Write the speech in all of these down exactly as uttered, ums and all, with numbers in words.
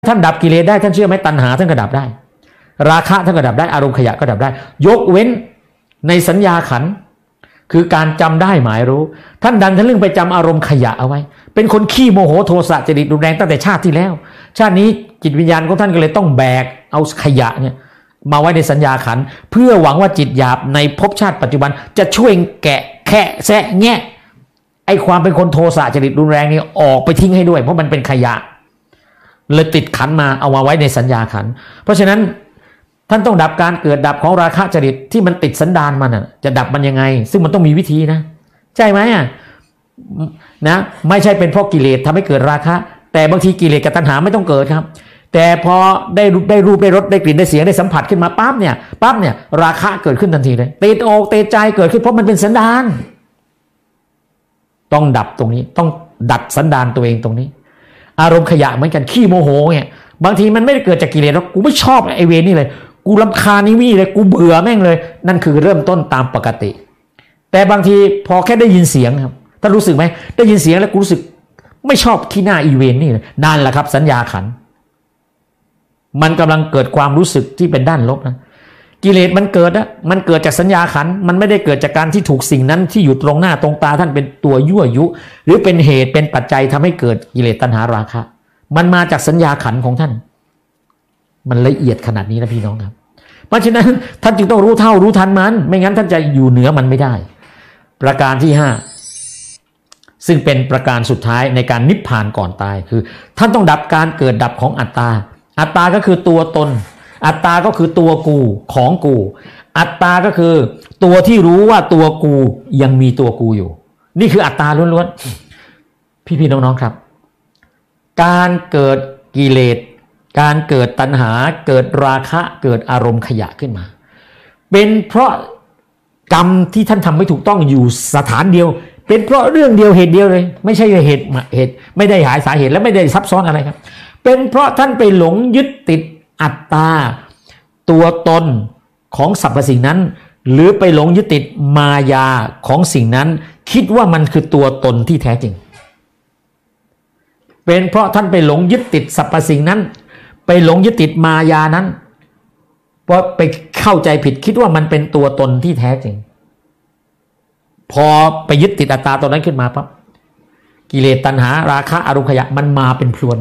ท่านดับกิเลสได้ท่านเชื่อไหมตัณหาท่านก็ดับได้ราคะท่านก็ดับได้อารมณ์ขยะก็ดับได้ยกเว้นในสัญญาขันธ์คือการจำได้หมายรู้ท่านดันทะลึ่งไปจำอารมณ์ขยะเอาไว้เป็นคนขี้โมโหโทสะจริตรุนแรงตั้งแต่ชาติที่แล้วชาตินี้จิตวิญญาณของท่านก็เลยต้องแบกเอาขยะเนี่ยมาไว้ในสัญญาขันธ์เพื่อหวังว่าจิตหยาบในภพชาติปัจจุบันจะช่วยแกะแคะแซะแงะไอ้ความเป็นคนโทสะจริตรุนแรงนี่ออกไปทิ้งให้ด้วยเพราะมันเป็นขยะเลยติดขันมาเอามาไว้ในสัญญาขันธ์เพราะฉะนั้นท่านต้องดับการเกิดดับของราคะจริตที่มันติดสันดานมันน่ะจะดับมันยังไงซึ่งมันต้องมีวิธีนะใช่ไหมอ่ะนะไม่ใช่เป็นเพราะกิเลสทำให้เกิดราคะแต่บางทีกิเลสกับตัณหาไม่ต้องเกิดครับแต่พอได้รูปได้รูปได้รสได้กลิ่นได้เสียงได้สัมผัสขึ้นมาปั๊บเนี่ยปั๊บเนี่ยราคะเกิดขึ้นทันทีเลยติดอกติดใจเกิดขึ้นเพราะมันเป็นสันดานต้องดับตรงนี้ต้องดัดสันดานตัวเองตรงนี้อารมณ์ขยะเหมือนกันขี้โมโหเนี่ยบางทีมันไม่ได้เกิดจากกิเลสหรอกกูไม่ชอบไอเวรนี่เลยกูรำคาญนี่วี่เลยกูเบื่อแม่งเลยนั่นคือเริ่มต้นตามปกติแต่บางทีพอแค่ได้ยินเสียงครับท่านรู้สึกไหมได้ยินเสียงแล้วกูรู้สึกไม่ชอบขี้หน้าอีเวนนี่เลยนั่นแหละครับสัญญาขันธ์มันกำลังเกิดความรู้สึกที่เป็นด้านลบนะกิเลสมันเกิดนะมันเกิดจากสัญญาขันธ์มันไม่ได้เกิดจากการที่ถูกสิ่งนั้นที่อยู่ตรงหน้าตรงตาท่านเป็นตัวยั่วยุหรือเป็นเหตุเป็นปัจจัยทำให้เกิดกิเลสตัณหาราคะมันมาจากสัญญาขันธ์ของท่านมันละเอียดขนาดนี้นะพี่น้องครับเพราะฉะนั้นท่านจึงต้องรู้เท่ารู้ทันมันไม่งั้นท่านจะอยู่เหนือมันไม่ได้ประการที่ห้าซึ่งเป็นประการสุดท้ายในการนิพพานก่อนตายคือท่านต้องดับการเกิดดับของอัตตาอัตตาก็คือตัวตนอัตตาก็คือตัวกูของกูอัตตาก็คือตัวที่รู้ว่าตัวกูยังมีตัวกูอยู่นี่คืออัตตาล้วนๆพี่ๆน้องๆครับการเกิดกิเลสการเกิดตัณหาเกิดราคะเกิดอารมณ์ขยะขึ้นมาเป็นเพราะกรรมที่ท่านทำไม่ถูกต้องอยู่สถานเดียวเป็นเพราะเรื่องเดียวเหตุเดียวเลยไม่ใช่เหตุเหตุไม่ได้หาสาเหตุและไม่ได้ซับซ้อนอะไรครับเป็นเพราะท่านไปหลงยึดติดอัตตาตัวตนของสรรพสิ่งนั้นหรือไปหลงยึดติดมายาของสิ่งนั้นคิดว่ามันคือตัวตนที่แท้จริงเป็นเพราะท่านไปหลงยึดติดสรรพสิ่งนั้นไปหลงยึดติดมายานั้นเพราะไปเข้าใจผิดคิดว่ามันเป็นตัวตนที่แท้จริงพอไปยึดติดอัตตาตัวนั้นขึ้นมาปั๊บกิเลสตัณหาราคะอารมณ์ขยะมันมาเป็นพรวน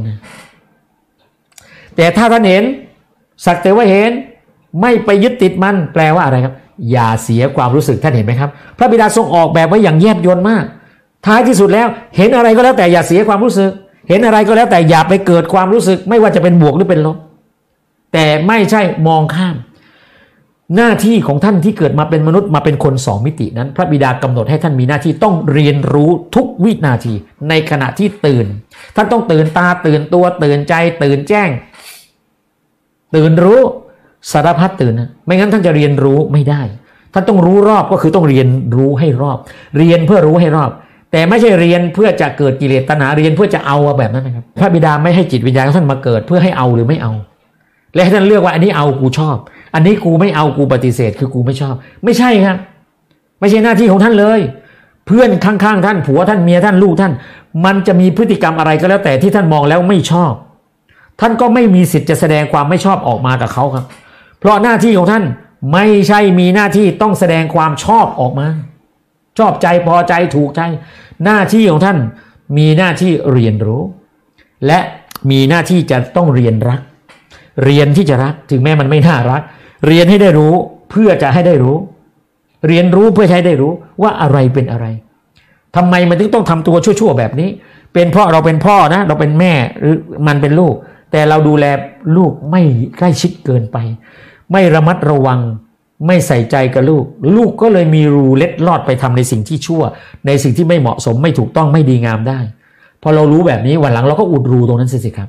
แต่ถ้าท่านเห็นสักแต่ว่าเห็นไม่ไปยึดติดมันแปลว่าอะไรครับอย่าเสียความรู้สึกท่านเห็นไหมครับพระบิดาทรงออกแบบไว้อย่างแยบยลมากท้ายที่สุดแล้วเห็นอะไรก็แล้วแต่อย่าเสียความรู้สึกเห็นอะไรก็แล้วแต่อย่าไปเกิดความรู้สึกไม่ว่าจะเป็นบวกหรือเป็นลบแต่ไม่ใช่มองข้ามหน้าที่ของท่านที่เกิดมาเป็นมนุษย์มาเป็นคนสองมิตินั้นพระบิดากำหนดให้ท่านมีหน้าที่ต้องเรียนรู้ทุกวินาทีในขณะที่ตื่นท่านต้องตื่นตาตื่นตัวตื่นใจตื่นแจ้งตื่นรู้สารพัดตื่นนะไม่งั้นท่านจะเรียนรู้ไม่ได้ท่านต้องรู้รอบก็คือต้องเรียนรู้ให้รอบเรียนเพื่อรู้ให้รอบแต่ไม่ใช่เรียนเพื่อจะเกิดกิเลสตัณหาเรียนเพื่อจะเอาแบบนั้นนะครับพระบิดาไม่ให้จิตวิญญาณของท่านมาเกิดเพื่อให้เอาหรือไม่เอาและให้ท่านเลือกว่าอันนี้เอากูชอบอันนี้กูไม่เอากูปฏิเสธคือกูไม่ชอบไม่ใช่ครับไม่ใช่หน้าที่ของท่านเลยเพื่อนข้างๆท่านผัวท่านเมียท่านลูกท่านมันจะมีพฤติกรรมอะไรก็แล้วแต่ที่ท่านมองแล้วไม่ชอบท่านก็ไม่มีสิทธิ์จะแสดงความไม่ชอบออกมากับเขาครับเพราะหน้าที่ของท่านไม่ใช่มีหน้าที่ต้องแสดงความชอบออกมาชอบใจพอใจถูกใจหน้าที่ของท่านมีหน้าที่เรียนรู้และมีหน้าที่จะต้องเรียนรักเรียนที่จะรักถึงแม้มันไม่น่ารักเรียนให้ได้รู้เพื่อจะให้ได้รู้เรียนรู้เพื่อให้ได้รู้ว่าอะไรเป็นอะไรทำไมมันถึงต้องทำตัวชั่วๆแบบนี้เป็นเพราะเราเป็นพ่อนะเราเป็นแม่หรือมันเป็นลูกแต่เราดูแลลูกไม่ใกล้ชิดเกินไปไม่ระมัดระวังไม่ใส่ใจกับลูกลูกก็เลยมีรูเล็ดลอดไปทำในสิ่งที่ชั่วในสิ่งที่ไม่เหมาะสมไม่ถูกต้องไม่ดีงามได้พอเรารู้แบบนี้วันหลังเราก็อุดรูตรงนั้นสิครับ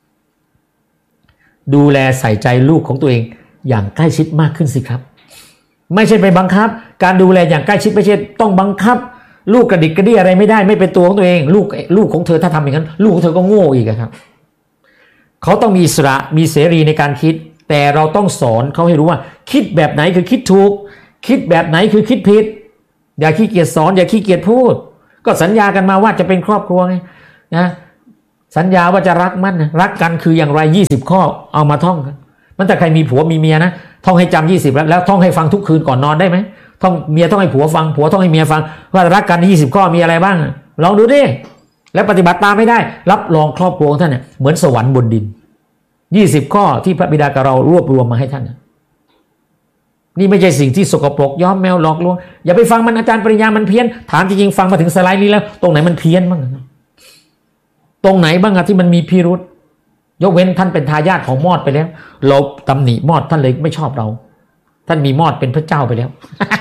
ดูแลใส่ใจลูกของตัวเองอย่างใกล้ชิดมากขึ้นสิครับไม่ใช่ไปบังคับการดูแลอย่างใกล้ชิดไม่ใช่ต้องบังคับลูกกระดิกกระดี้อะไรไม่ได้ไม่เป็นตัวของตัวเองลูกลูกของเธอถ้าทำอย่างนั้นลูกของเธอก็โง่อีกครับเขาต้องมีอิสระมีเสรีในการคิดแต่เราต้องสอนเขาให้รู้ว่าคิดแบบไหนคือคิดถูกคิดแบบไหนคือคิดผิดอย่าขี้เกียจสอนอย่าขี้เกียจพูดก็สัญญากันมาว่าจะเป็นครอบครัวไงนะสัญญาว่าจะรักมั่นรักกันคืออย่างไรยี่สิบข้อเอามาท่องกันมันแต่ใครมีผัวมีเมียนะท่องให้จำยี่สิบแล้วแล้วท่องให้ฟังทุกคืนก่อนนอนได้ไหมท่องเมียท่องให้ผัวฟังผัวท่องให้เมียฟังว่ารักกันยี่สิบข้อมีอะไรบ้างลองดูดิแล้วปฏิบัติตามไม่ได้รับรองครอบครัวของท่านเนี่ยเหมือนสวรรค์บนดินยี่สิบข้อที่พระบิดากับเรารวบรวมมาให้ท่านนี่ไม่ใช่สิ่งที่สกปรกย้อมแมวหลอกลวงอย่าไปฟังมันอาจารย์ปริญญามันเพี้ยนถามจริงๆฟังมาถึงสไลด์นี้แล้วตรงไหนมันเพี้ยนบ้างตรงไหนบ้างอะที่มันมีพิรุธยกเว้นท่านเป็นทายาทของมอดไปแล้วเราตำหนิมอดท่านเลยไม่ชอบเราท่านมีมอดเป็นพระเจ้าไปแล้ว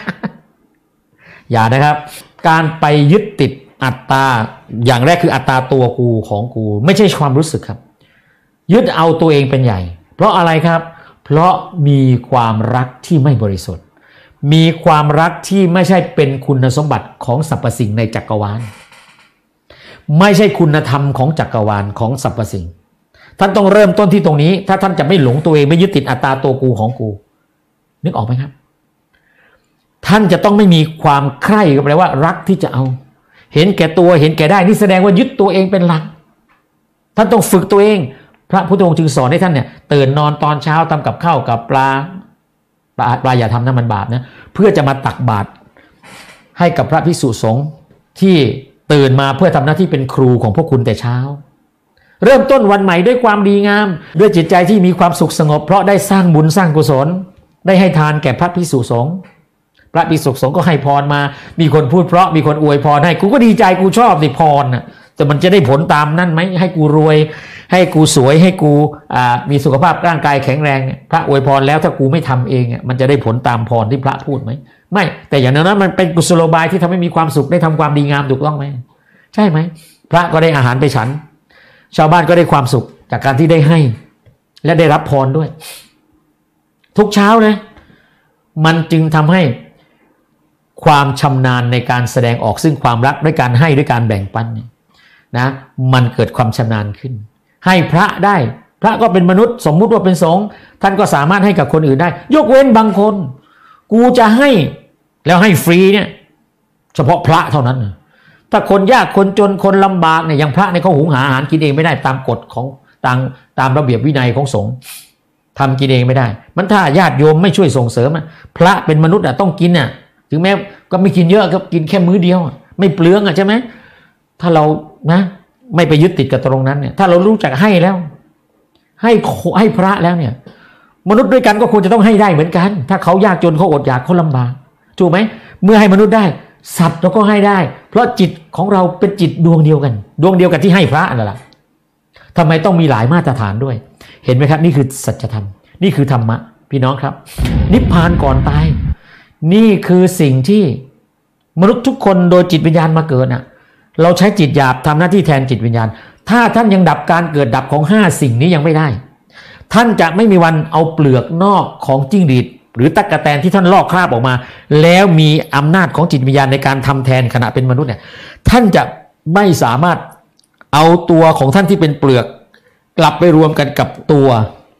อย่านะครับการไปยึดติดอัตตาอย่างแรกคืออัตตาตัวกูของกูไม่ใช่ความรู้สึกครับยึดเอาตัวเองเป็นใหญ่เพราะอะไรครับเพราะมีความรักที่ไม่บริสุทธิ์มีความรักที่ไม่ใช่เป็นคุณสมบัติของสรรพสิ่งในจักรวาลไม่ใช่คุณธรรมของจักรวาลของสรรพสิ่งท่านต้องเริ่มต้นที่ตรงนี้ถ้าท่านจะไม่หลงตัวเองไม่ยึดติดอัตตาตัวกูของกูนึกออกไหมครับท่านจะต้องไม่มีความใคร่ก็แปลว่ารักที่จะเอาเห็นแก่ตัวเห็นแก่ได้นี่แสดงว่ายึดตัวเองเป็นหลักท่านต้องฝึกตัวเองพระพุทธองค์จึงสอนให้ท่านเนี่ยตื่นนอนตอนเช้าทำกับข้าวกับปลาปลาปลาอย่าทำน้ำมันบาปนะเพื่อจะมาตักบาตรให้กับพระภิกษุสงฆ์ที่ตื่นมาเพื่อทำหน้าที่เป็นครูของพวกคุณแต่เช้าเริ่มต้นวันใหม่ด้วยความดีงามด้วยจิตใจที่มีความสุขสงบเพราะได้สร้างบุญสร้างกุศลได้ให้ทานแก่พระภิกษุสงฆ์พระภิกษุสงฆ์ก็ให้พรมามีคนพูดเพราะมีคนอวยพรให้กูก็ดีใจกูชอบสิพรน่ะแต่มันจะได้ผลตามนั่นไหมให้กูรวยให้กูสวยให้กูอ่ามีสุขภาพร่างกายแข็งแรงพระอวยพรแล้วถ้ากูไม่ทำเองมันจะได้ผลตามพรที่พระพูดไหมไม่แต่อย่างนั้นมันเป็นกุศโลบายที่ทำให้มีความสุขได้ทำความดีงามถูกต้องไหมใช่ไหมพระก็ได้อาหารไปฉันชาวบ้านก็ได้ความสุขจากการที่ได้ให้และได้รับพรด้วยทุกเช้านะมันจึงทำให้ความชำนาญในการแสดงออกซึ่งความรักด้วยการให้ด้วยการแบ่งปันนะมันเกิดความชำนาญขึ้นให้พระได้พระก็เป็นมนุษย์สมมุติว่าเป็นสงฆ์ท่านก็สามารถให้กับคนอื่นได้ยกเว้นบางคนกูจะให้แล้วให้ฟรีเนี่ยเฉพาะพระเท่านั้นถ้าคนยากคนจนคนลำบากเนี่ยอย่างพระเนี่ยเขาหุงหาอาหารกินเองไม่ได้ตามกฎของตามตามระเบียบวินัยของสงฆ์ทำกินเองไม่ได้มันถ้าญาติโยมไม่ช่วยส่งเสริมพระเป็นมนุษย์อ่ะต้องกินน่ะถึงแม้ก็ไม่กินเยอะก็กินแค่มื้อเดียวไม่เปลืองอ่ะใช่ไหมถ้าเรานะไม่ไปยึดติดกับตรงนั้นเนี่ยถ้าเรารู้จักให้แล้วให้ให้พระแล้วเนี่ยมนุษย์ด้วยกันก็ควรจะต้องให้ได้เหมือนกันถ้าเขายากจนเขาอดอยากเขาลำบากถูกไหมเมื่อให้มนุษย์ได้สัตว์เราก็ให้ได้เพราะจิตของเราเป็นจิตดวงเดียวกันดวงเดียวกันที่ให้พระนั่นแหละทำไมต้องมีหลายมาตรฐานด้วยเห็นไหมครับนี่คือสัจธรรมนี่คือธรรมะพี่น้องครับนิพพานก่อนตายนี่คือสิ่งที่มนุษย์ทุกคนโดยจิตวิญญาณมาเกิดน่ะเราใช้จิตหยาบทำหน้าที่แทนจิตวิญญาณถ้าท่านยังดับการเกิดดับของห้าสิ่งนี้ยังไม่ได้ท่านจะไม่มีวันเอาเปลือกนอกของจิ้งหรีดหรือตั๊กแตนที่ท่านลอกคราบออกมาแล้วมีอำนาจของจิตวิญญาณในการทำแทนขณะเป็นมนุษย์เนี่ยท่านจะไม่สามารถเอาตัวของท่านที่เป็นเปลือกกลับไปรวมกันกับตัว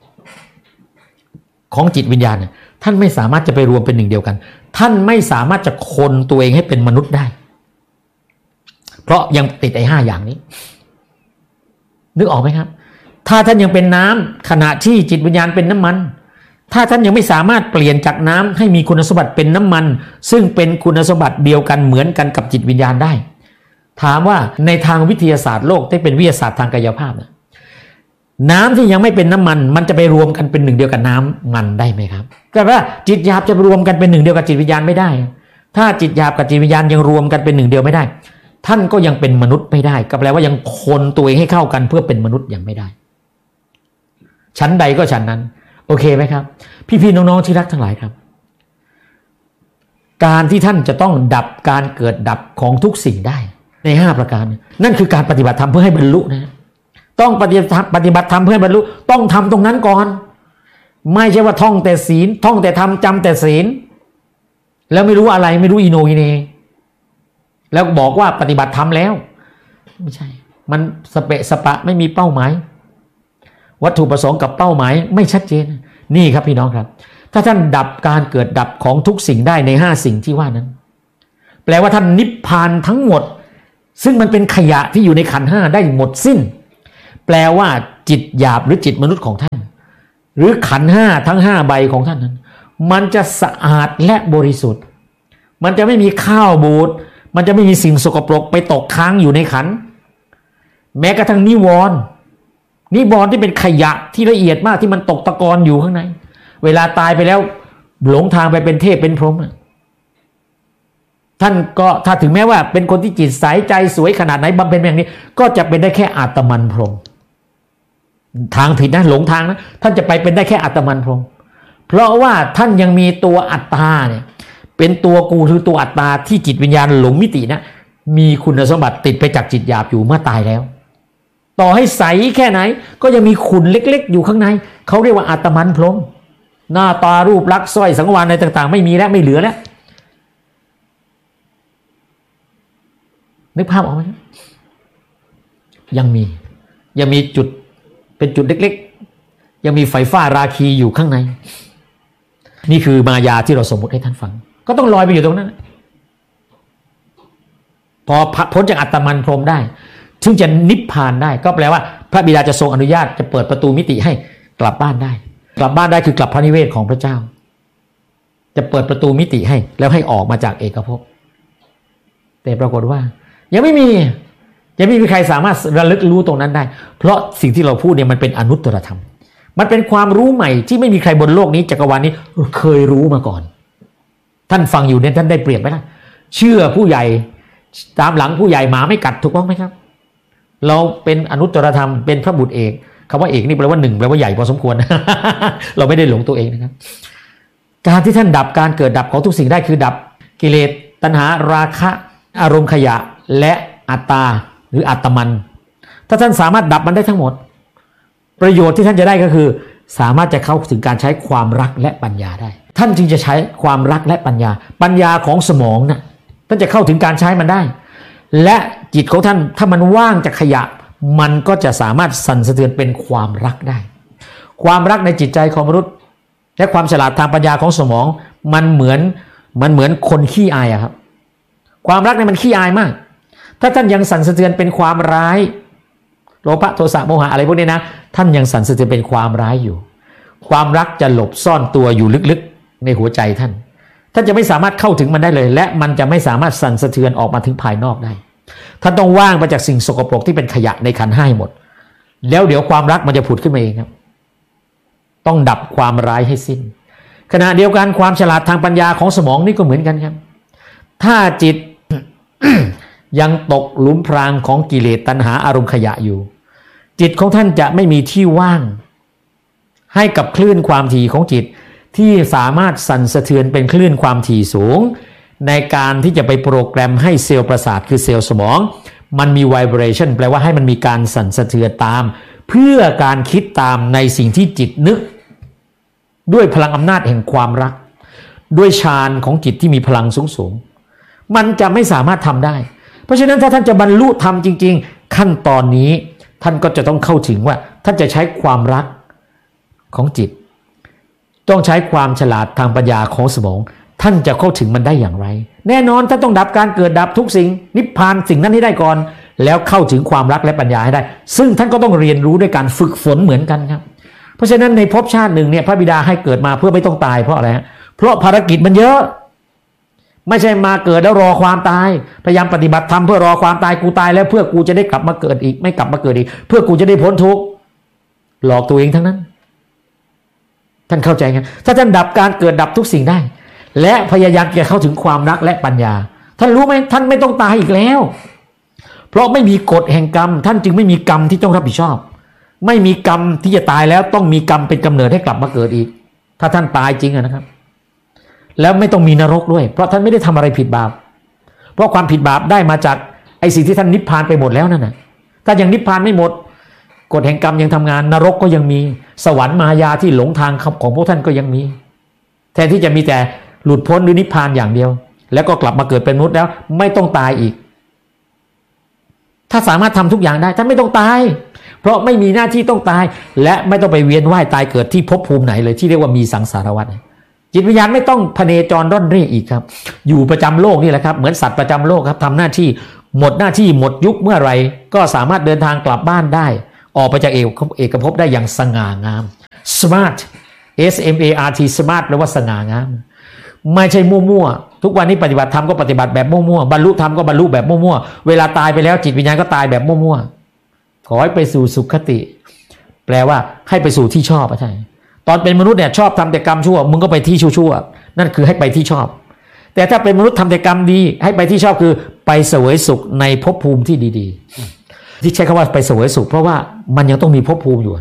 ของจิตวิญญาณเนี่ยท่านไม่สามารถจะไปรวมเป็นหนึ่งเดียวกันท่านไม่สามารถจะคนตัวเองให้เป็นมนุษย์ได้เพราะยังติดไอ้ห้าอย่างนี้นึกออกไหมครับถ้าท่านยังเป็นน้ำขณะที่จิตวิญญาณเป็นน้ำมันถ้าท่านยังไม่สามารถเปลี่ยนจากน้ำให้มีคุณสมบัติเป็นน้ำมันซึ่งเป็นคุณสมบัติเดียวกันเหมือนกันกับจิตวิญญาณได้ถามว่าในทางวิทยาศาสตร์โลกที่เป็นวิทยาศาสตร์ทางกายภาพนะน้ำที่ยังไม่เป็นน้ำมันมันจะไปรวมกันเป็นหนึ่งเดียวกับน้ำมันได้ไหมครับก็ว่าจิตหยาบจะรวมกันเป็นหนึ่งเดียวกับจิตวิญญาณไม่ได้ถ้าจิตหยาบกับจิตวิญญาณยังรวมกันเป็นหนึ่งเดียวไม่ได้ท่านก็ยังเป็นมนุษย์ไม่ได้ก็แปลว่ายังคนตัวเองให้เข้ากันเพื่อเป็นมนุษย์ยังไม่ได้ชั้นใดก็ชั้นนั้นโอเคไหมครับพี่ๆน้องๆที่รักทั้งหลายครับการที่ท่านจะต้องดับการเกิดดับของทุกสิ่งได้ในห้าประการนั่นคือการปฏิบัติธรรมเพื่อให้บรรลุนะต้องปฏิบัติปฏิบัติธรรมเพื่อให้บรรลุต้องทำตรงนั้นก่อนไม่ใช่ว่าท่องแต่ศีลท่องแต่ธรรมจำแต่ศีลแล้วไม่รู้อะไรไม่รู้อีโนอีเนแล้วบอกว่าปฏิบัติธรรมแล้วไม่ใช่มันสเปะสปะไม่มีเป้าหมายวัตถุประสงค์กับเป้าหมายไม่ชัดเจนนี่ครับพี่น้องครับถ้าท่านดับการเกิดดับของทุกสิ่งได้ในห้าสิ่งที่ว่านั้นแปลว่าท่านนิพพานทั้งหมดซึ่งมันเป็นขยะที่อยู่ในขันธ์ห้าได้หมดสิ้นแปลว่าจิตหยาบหรือจิตมนุษย์ของท่านหรือขันธ์ห้าทั้งห้าใบของท่านนั้นมันจะสะอาดและบริสุทธิ์มันจะไม่มีข้าวบูดมันจะไม่มีสิ่งสกปรกไปตกค้างอยู่ในขันธ์แม้กระทั่งนิวรณ์นิวรณ์ที่เป็นขยะที่ละเอียดมากที่มันตกตะกอนอยู่ข้างในเวลาตายไปแล้วหลงทางไปเป็นเทพเป็นพรหมท่านก็ถ้าถึงแม้ว่าเป็นคนที่จิตใสใจสวยขนาดไหนบำเพ็ญอย่างนี้ก็จะเป็นได้แค่อาตมันพรหมทางผิดนะหลงทางนะท่านจะไปเป็นได้แค่อาตมันพรหมเพราะว่าท่านยังมีตัวอัตตาเนี่ยเป็นตัวกูคือตัวอัตตาที่จิตวิญญาณหลงมิตินะมีคุณสมบัติติดไปจากจิตหยาบอยู่เมื่อตายแล้วต่อให้ใสแค่ไหนก็ยังมีขุ่นเล็กๆอยู่ข้างในเขาเรียกว่าอาตมันพรหมหน้าตารูปลักษณ์สร้อยสังวาสอะไรต่างๆไม่มีแล้วไม่เหลือแล้วนึกภาพออกไหมยังมียังมีจุดเป็นจุดเล็กๆยังมีไฟฟ้าราคีอยู่ข้างในนี่คือมายาที่เราสมมติให้ท่านฟังก็ต้องลอยไปอยู่ตรงนั้นพอพ้นจากอัตมันพรหมได้ถึงจะนิพพานได้ก็แปลว่าพระบิดาจะทรงอนุญาตจะเปิดประตูมิติให้กลับบ้านได้กลับบ้านได้คือกลับพระนิเวศของพระเจ้าจะเปิดประตูมิติให้แล้วให้ออกมาจากเอกภพแต่ปรากฏว่ายังไม่มียังไม่มีใครสามารถระลึกรู้ตรงนั้นได้เพราะสิ่งที่เราพูดเนี่ยมันเป็นอนุตตรธรรมมันเป็นความรู้ใหม่ที่ไม่มีใครบนโลกนี้จักรวาลนี้เคยรู้มาก่อนท่านฟังอยู่เนี่ยท่านได้เปรียบไหมล่ะเชื่อผู้ใหญ่ตามหลังผู้ใหญ่หมาไม่กัดถูกต้องไหมครับเราเป็นอนุตตรธรรมเป็นพระบุตรเอกคำว่าเอกนี่แปลว่าหนึ่งแปลว่าใหญ่พอสมควร เราไม่ได้หลงตัวเองนะครับการที่ท่านดับการเกิดดับของทุกสิ่งได้คือดับกิเลสตัณหาราคะอารมณ์ขยะและอัตตาหรืออัตมันถ้าท่านสามารถดับมันได้ทั้งหมดประโยชน์ที่ท่านจะได้ก็คือสามารถจะเข้าถึงการใช้ความรักและปัญญาได้ท่านจึงจะใช้ความรักและปัญญาปัญญาของสมองนะ่ะท่านจะเข้าถึงการใช้มันได้และจิตของท่านถ้ามันว่างจากขยะมันก็จะสามารถสั่นสะเทือนเป็นความรักได้ความรักในจิตใจของมนุษย์และความฉลาดทางปัญญาของสมองมันเหมือนมันเหมือนคนขี้อายอะครับความรักเนี่ยมันขี้อายมากถ้าท่านยังสั่นสะเทือนเป็นความร้ายโลภะโทสะโมหะอะไรพวกนี้นะท่านยังสั่นสะเทือนเป็นความร้ายอยู่ความรักจะหลบซ่อนตัวอยู่ลึกๆในหัวใจท่านท่านจะไม่สามารถเข้าถึงมันได้เลยและมันจะไม่สามารถสั่นสะเทือนออกมาถึงภายนอกได้ท่านต้องว่างไปจากสิ่งสกปรกที่เป็นขยะในขันธ์ห้าหมดแล้วเดี๋ยวความรักมันจะผุดขึ้นมาเองครับต้องดับความร้ายให้สิ้นขณะเดียวกันความฉลาดทางปัญญาของสมองนี่ก็เหมือนกันครับถ้าจิต ยังตกหลุมพรางของกิเลสตัณหาอารมณ์ขยะอยู่จิตของท่านจะไม่มีที่ว่างให้กับคลื่นความถี่ของจิตที่สามารถสั่นสะเทือนเป็นคลื่นความถี่สูงในการที่จะไปโปรแกรมให้เซลล์ประสาทคือเซลล์สมองมันมี vibration แปลว่าให้มันมีการสั่นสะเทือนตามเพื่อการคิดตามในสิ่งที่จิตนึกด้วยพลังอำนาจแห่งความรักด้วยฌานของจิตที่มีพลังสูงสูงมันจะไม่สามารถทำได้เพราะฉะนั้นถ้าท่านจะบรรลุธรรมจริงๆขั้นตอนนี้ท่านก็จะต้องเข้าถึงว่าท่านจะใช้ความรักของจิตต้องใช้ความฉลาดทางปัญญาของสมองท่านจะเข้าถึงมันได้อย่างไรแน่นอนท่านต้องดับการเกิดดับทุกสิ่งนิพพานสิ่งนั้นให้ได้ก่อนแล้วเข้าถึงความรักและปัญญาให้ได้ซึ่งท่านก็ต้องเรียนรู้ด้วยการฝึกฝนเหมือนกันครับเพราะฉะนั้นในภพชาติหนึ่งเนี่ยพระบิดาให้เกิดมาเพื่อไม่ต้องตายเพราะอะไรฮะเพราะภารกิจมันเยอะไม่ใช่มาเกิดแล้วรอความตายพยายามปฏิบัติธรรมเพื่อรอความตายกูตายแล้วเพื่อกูจะได้กลับมาเกิดอีกไม่กลับมาเกิดอีกเพื่อกูจะได้พ้นทุกข์หลอกตัวเองทั้งนั้นท่านเข้าใจกันถ้าท่านดับการเกิดดับทุกสิ่งได้และพยายามจะเข้าถึงความรักและปัญญาท่านรู้ไหมท่านไม่ต้องตายอีกแล้วเพราะไม่มีกฎแห่งกรรมท่านจึงไม่มีกรรมที่ต้องรับผิดชอบไม่มีกรรมที่จะตายแล้วต้องมีกรรมเป็นกำเนิดให้กลับมาเกิดอีกถ้าท่านตายจริงนะครับแล้วไม่ต้องมีนรกด้วยเพราะท่านไม่ได้ทำอะไรผิดบาปเพราะความผิดบาปได้มาจากไอ้สิ่งที่ท่านนิพพานไปหมดแล้วนั่นน่ะถ้ายังนิพพานไม่หมดกฎแห่งกรรมยังทำงานนรกก็ยังมีสวรรค์มายาที่หลงทางของพวกท่านก็ยังมีแทนที่จะมีแต่หลุดพ้นหรือนิพพานอย่างเดียวแล้วก็กลับมาเกิดเป็นมนุษย์แล้วไม่ต้องตายอีกถ้าสามารถทำทุกอย่างได้ท่านไม่ต้องตายเพราะไม่มีหน้าที่ต้องตายและไม่ต้องไปเวียนว่ายตายเกิดที่ภพภูมิไหนเลยที่เรียกว่ามีสังสารวัฏจิตวิญญาณไม่ต้องพเนจรร่อนเร่อีกครับอยู่ประจำโลกนี่แหละครับเหมือนสัตว์ประจำโลกครับทำหน้าที่หมดหน้าที่หมดยุคเมื่อไหร่ก็สามารถเดินทางกลับบ้านได้ออกไปจากเอกเอกภพได้อย่างสง่างาม smart S M A R T smart แปลว่าสง่างามไม่ใช่มั่วๆทุกวันนี้ปฏิบัติธรรมก็ปฏิบัติแบบมั่วๆบรรลุธรรมก็บรรลุแบบมั่วๆเวลาตายไปแล้วจิตวิญญาณก็ตายแบบมั่วๆขอให้ไปสู่สุขติแปลว่าให้ไปสู่ที่ชอบใช่ตอนเป็นมนุษย์เนี่ยชอบทำแต่กรรมชั่วมึงก็ไปที่ชั่วๆนั่นคือให้ไปที่ชอบแต่ถ้าเป็นมนุษย์ทำแต่กรรมดีให้ไปที่ชอบคือไปเสวยสุขในภพภูมิที่ดีๆที่ใช้คำว่าไปเสวยสุขเพราะว่ามันยังต้องมีภพภูมิอยู่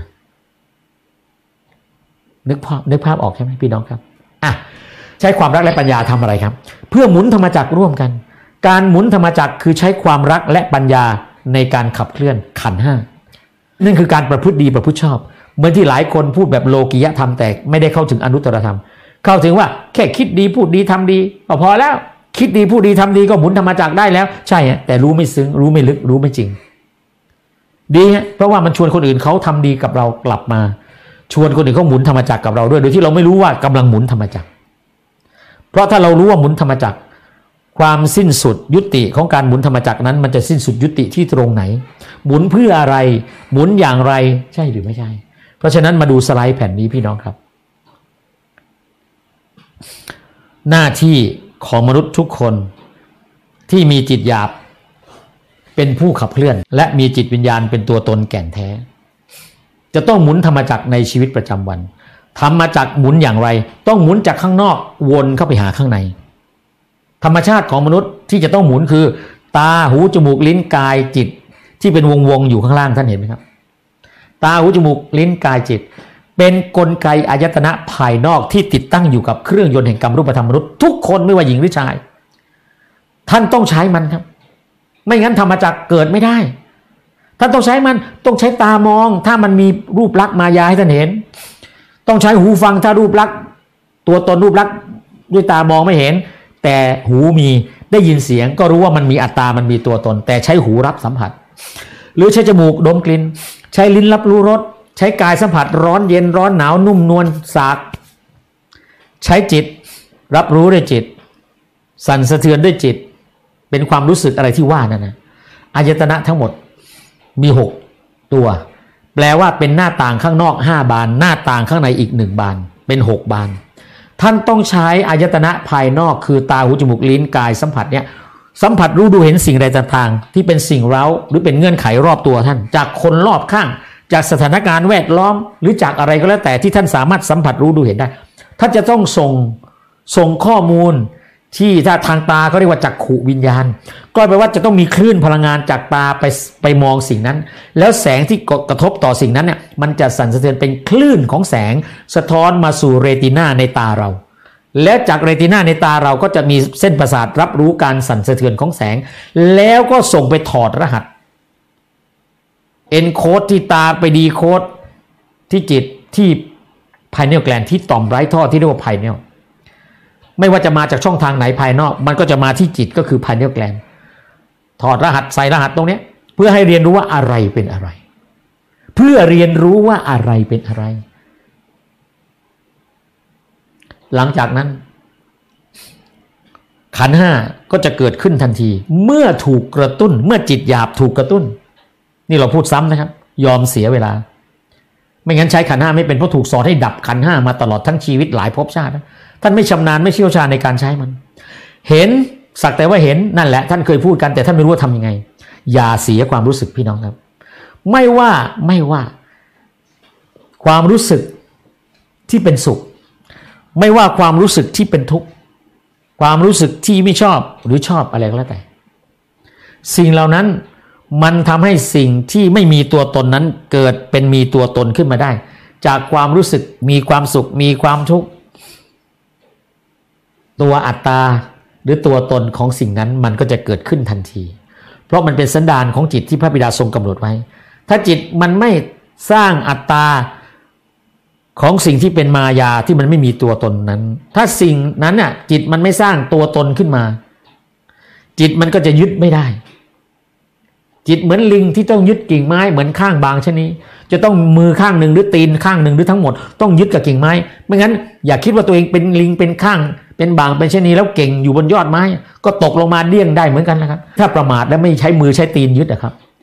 นึกภาพนึกภาพออกใช่ไหมพี่น้องครับอ่ะใช้ความรักและปัญญาทำอะไรครับเพื่อหมุนธรรมจักรร่วมกันการหมุนธรรมจักรคือใช้ความรักและปัญญาในการขับเคลื่อนขันธ์ห้านั่นคือการประพฤติดีประพฤติชอบเหมือนที่หลายคนพูดแบบโลกิยธรรมแต่ไม่ได้เข้าถึงอนุตตรธรรมเข้าถึงว่าแค่คิดดีพูดดีทำดีก็พอแล้วคิดดีพูดดีทำดีก็หมุนธรรมจักรได้แล้วใช่แต่รู้ไม่ซึ้งรู้ไม่ลึกรู้ไม่จริงดีฮะเพราะว่ามันชวนคนอื่นเขาทำดีกับเรากลับมาชวนคนอื่นเขาหมุนธรรมจักรกับเราด้วยโดยที่เราไม่รู้ว่ากำลังหมุนธรรมจักรเพราะถ้าเรารู้ว่าหมุนธรรมจักรความสิ้นสุดยุติของการหมุนธรรมจักรนั้นมันจะสิ้นสุดยุติที่ตรงไหนหมุนเพื่ออะไรหมุนอย่างไรใช่หรือไม่ใช่เพราะฉะนั้นมาดูสไลด์แผ่นนี้พี่น้องครับหน้าที่ของมนุษย์ทุกคนที่มีจิตหยาบเป็นผู้ขับเคลื่อนและมีจิตวิญญาณเป็นตัวตนแก่นแท้จะต้องหมุนธรรมจักรในชีวิตประจำวันธรรมจักรหมุนอย่างไรต้องหมุนจากข้างนอกวนเข้าไปหาข้างในธรรมชาติของมนุษย์ที่จะต้องหมุนคือตาหูจมูกลิ้นกายจิตที่เป็นวงๆอยู่ข้างล่างท่านเห็นไหมครับตาหูจมูกลิ้นกายจิตเป็นกลไกอายตนะภายนอกที่ติดตั้งอยู่กับเครื่องยนต์แห่งกรรมรูปธรรมมนุษย์ทุกคนไม่ว่าหญิงหรือชายท่านต้องใช้มันครับไม่งั้นธรรมจักรเกิดไม่ได้ท่านต้องใช้มันต้องใช้ตามองถ้ามันมีรูปลักษณ์มายาให้ท่านเห็นต้องใช้หูฟังถ้ารูปลักษณ์ตัวตนรูปลักษณ์ด้วยตามองไม่เห็นแต่หูมีได้ยินเสียงก็รู้ว่ามันมีอัตตามันมีตัวตนแต่ใช้หูรับสัมผัสหรือใช้จมูกดมกลิ่นใช้ลิ้นรับรู้รสใช้กายสัมผัสร้อนเย็นร้อนหนาวนุ่มนวลสากใช้จิตรับรู้ด้วยจิตสั่นสะเทือนด้วยจิตเป็นความรู้สึกอะไรที่ว่านั่นนะอายตนะทั้งหมดมีหกตัวแปลว่าเป็นหน้าต่างข้างนอกห้าบานหน้าต่างข้างในอีกหนึ่งบานเป็นหกบานท่านต้องใช้อายตนะภายนอกคือตาหูจมูกลิ้นกายสัมผัสเนี่ยสัมผัสรู้ดูเห็นสิ่งใดต่างๆที่เป็นสิ่งเร้าหรือเป็นเงื่อนไขรอบตัวท่านจากคนรอบข้างจากสถานการณ์แวดล้อมหรือจากอะไรก็แล้วแต่ที่ท่านสามารถสัมผัสรู้ดูเห็นได้ท่านจะต้องส่งส่งข้อมูลที่ถ้าทางตาเขาเรียกว่าจักขุวิญญาณก็แปลว่าจะต้องมีคลื่นพลังงานจากตาไปไปมองสิ่งนั้นแล้วแสงที่กระทบต่อสิ่งนั้นเนี่ยมันจะสั่นสะเทือนเป็นคลื่นของแสงสะท้อนมาสู่เรตินาในตาเราและจากเรตินาในตาเราก็จะมีเส้นประสาทรับรู้การสั่นสะเทือนของแสงแล้วก็ส่งไปถอดรหัสเอนโคดที่ตาไปดีโคดที่จิตที่ไพเนียลแกลนด์ที่ต่อมไร้ท่อที่เรียกว่าไพเนียลไม่ว่าจะมาจากช่องทางไหนภายนอกมันก็จะมาที่จิตก็คือไพเนียลแกลนด์ถอดรหัสใส่รหัสตรงนี้เพื่อให้เรียนรู้ว่าอะไรเป็นอะไรเพื่อเรียนรู้ว่าอะไรเป็นอะไรหลังจากนั้นขันธ์ห้าก็จะเกิดขึ้นทันทีเมื่อถูกกระตุ้นเมื่อจิตหยาบถูกกระตุ้นนี่เราพูดซ้ำนะครับยอมเสียเวลาไม่งั้นใช้ขันธ์ห้าไม่เป็นเพราะถูกสอนให้ดับขันธ์ห้ามาตลอดทั้งชีวิตหลายภพชาติท่านไม่ชำนาญไม่เชี่ยวชาญในการใช้มันเห็นสักแต่ว่าเห็นนั่นแหละท่านเคยพูดกันแต่ท่านไม่รู้ว่าทำยังไงอย่าเสียความรู้สึกพี่น้องครับไม่ว่าไม่ว่าความรู้สึกที่เป็นสุขไม่ว่าความรู้สึกที่เป็นทุกข์ความรู้สึกที่ไม่ชอบหรือชอบอะไรก็แล้วแต่สิ่งเหล่านั้นมันทำให้สิ่งที่ไม่มีตัวตนนั้นเกิดเป็นมีตัวตนขึ้นมาได้จากความรู้สึกมีความสุขมีความทุกข์ตัวอัตตาหรือตัวตนของสิ่งนั้นมันก็จะเกิดขึ้นทันทีเพราะมันเป็นสันดานของจิตที่พระบิดาทรงกำหนดไว้ถ้าจิตมันไม่สร้างอัตตาของสิ่งที่เป็นมายาที่มันไม่มีตัวตนนั้นถ้าสิ่งนั้นน่ะจิตมันไม่สร้างตัวตนขึ้นมาจิตมันก็จะยึดไม่ได้จิตเหมือนลิงที่ต้องยึดกิ่งไม้เหมือนข้างบางชนิดจะต้องมือข้างหนึ่งหรือตีนข้างหนึ่งหรือทั้งหมดต้องยึดกับกิ่งไม้ไม่งั้นอย่าคิดว่าตัวเองเป็นลิงเป็นข้างเป็นบางเป็นชนิดแล้วเก่งอยู่บนยอดไม้ก็ตกลงมาเดี้ยงได้เหมือนกันนะครับถ้าประมาทและไม่ใช้มือใช้ตีนยึดนะครับ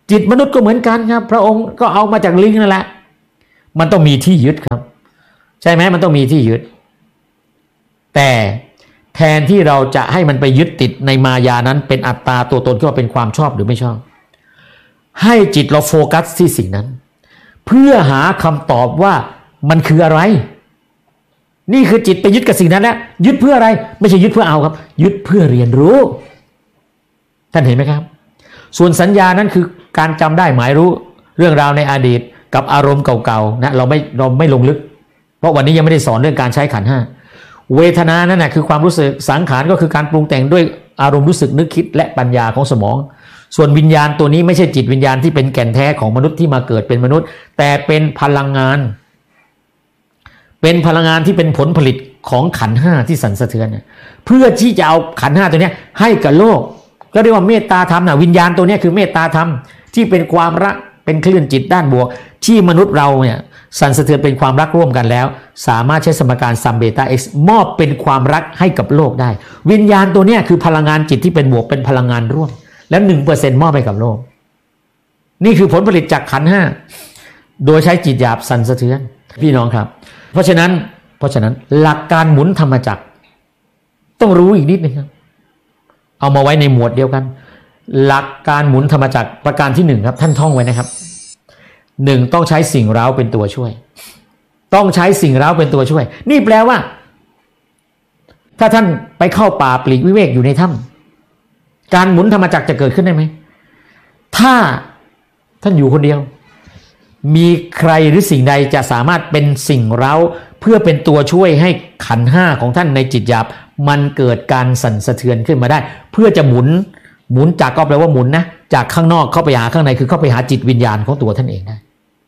จิตมนุษย์ก็เหมือนกันครับพระองค์ก็เอามาจากลิงนั่นแหละมันต้องมีที่ยึดครับใช่ไหมมันต้องมีที่ยึดแต่แทนที่เราจะให้มันไปยึดติดในมายานั้นเป็นอัตตาตัวตนที่ว่าเป็นความชอบหรือไม่ชอบให้จิตเราโฟกัสที่สิ่งนั้นเพื่อหาคำตอบว่ามันคืออะไรนี่คือจิตไปยึดกับสิ่งนั้นแล้วยึดเพื่ออะไรไม่ใช่ยึดเพื่อเอาครับยึดเพื่อเรียนรู้ท่านเห็นไหมครับส่วนสัญญานั้นคือการจำได้หมายรู้เรื่องราวในอดีตกับอารมณ์เก่าๆนะเราไม่เราไม่ลงลึกเพราะวันนี้ยังไม่ได้สอนเรื่องการใช้ขันธ์ห้าเวทนานั่นนะคือความรู้สึกสังขารก็คือการปรุงแต่งด้วยอารมณ์รู้สึกนึกคิดและปัญญาของสมองส่วนวิญญาณตัวนี้ไม่ใช่จิตวิญญาณที่เป็นแก่นแท้ของมนุษย์ที่มาเกิดเป็นมนุษย์แต่เป็นพลังงานเป็นพลังงานที่เป็นผลผลิตของขันธ์ห้าที่สั่นสะเทือนเพื่อที่จะเอาขันธ์ห้าตัวนี้ให้กับโลกก็เรียกว่าเมตตาธรรมนะวิญญาณตัวนี้คือเมตตาธรรมที่เป็นความรักเป็นคลื่นจิตด้านบวกที่มนุษย์เราเนี่ยสั่นสะเทือนเป็นความรักร่วมกันแล้วสามารถใช้สมการซัมเบต้าเอ็กซ์มอบเป็นความรักให้กับโลกได้วิญญาณตัวนี้คือพลังงานจิตที่เป็นบวกเป็นพลังงานร่วมและ หนึ่งเปอร์เซ็นต์ มอบให้กับโลกนี่คือผลผลิตจากขันธ์ห้าโดยใช้จิตหยาบสั่นสะเทือนพี่น้องครับเพราะฉะนั้นเพราะฉะนั้นหลักการหมุนธรรมจักรต้องรู้อีกนิดนึงครับเอามาไว้ในหมวดเดียวกันหลักการหมุนธรรมจักรประการที่หนึ่งครับท่านท่องไว้นะครับหนึ่งต้องใช้สิ่งเร้าเป็นตัวช่วยต้องใช้สิ่งเร้าเป็นตัวช่วยนี่แปลว่าถ้าท่านไปเข้าป่าปลีกวิเวกอยู่ในถ้ำการหมุนธรรมจักรจะเกิดขึ้นได้ไหมถ้าท่านอยู่คนเดียวมีใครหรือสิ่งใดจะสามารถเป็นสิ่งเร้าเพื่อเป็นตัวช่วยให้ขันธ์ห้าของท่านในจิตหยาบมันเกิดการสั่นสะเทือนขึ้นมาได้เพื่อจะหมุนหมุนจากก็แปลว่าหมุนนะจากข้างนอกเข้าไปหาข้างในคือเข้าไปหาจิตวิญญาณของตัวท่านเองได้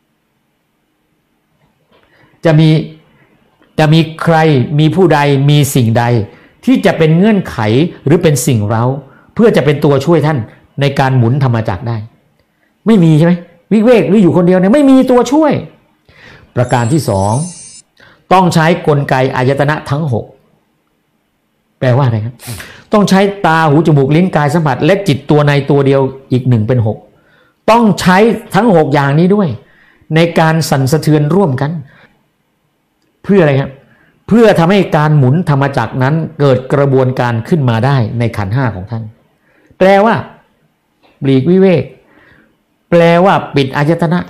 จะมีจะมีใครมีผู้ใดมีสิ่งใดที่จะเป็นเงื่อนไขหรือเป็นสิ่งเร้าเพื่อจะเป็นตัวช่วยท่านในการหมุนธรรมจักรได้ไม่มีใช่ไหมวิเวกหรืออยู่คนเดียวเนี่ยไม่มีตัวช่วยประการที่สองต้องใช้กลไกอายตนะทั้งหกแปลว่าอะไรครับต้องใช้ตาหูจมูกลิ้นกายสัมผัสและจิตตัวในตัวเดียวอีกหนึ่งเป็นหกต้องใช้ทั้งหกอย่างนี้ด้วยในการสั่นสะเทือนร่วมกันเพื่ออะไรครับเพื่อทำให้การหมุนธรรมจักรนั้นเกิดกระบวนการขึ้นมาได้ในขันธ์ห้าของท่านแปลว่าปลีกวิเวกแปลว่าปิดอายตนะ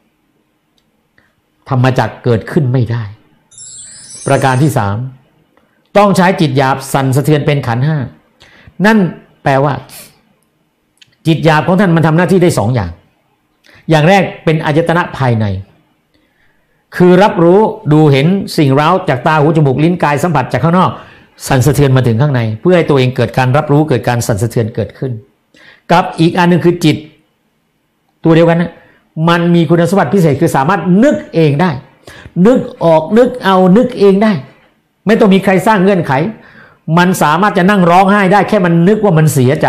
ธรรมจักรเกิดขึ้นไม่ได้ประการที่สามต้องใช้จิตหยาบสั่นสะเทือนเป็นขันธ์ห้านั่นแปลว่าจิตหยาบของท่านมันทำหน้าที่ได้สองอย่างอย่างแรกเป็นอายตนะภายในคือรับรู้ดูเห็นสิ่งเร้าจากตาหูจมูกลิ้นกายสัมผัสจากข้างนอกสั่นสะเทือนมาถึงข้างในเพื่อให้ตัวเองเกิดการรับรู้เกิดการสั่นสะเทือนเกิดขึ้นกับอีกอันนึงคือจิตตัวเดียวกันนะมันมีคุณสมบัติพิเศษคือสามารถนึกเองได้นึกออกนึกเอานึกเองได้ไม่ต้องมีใครสร้างเงื่อนไขมันสามารถจะนั่งร้องไห้ได้แค่มันนึกว่ามันเสียใจ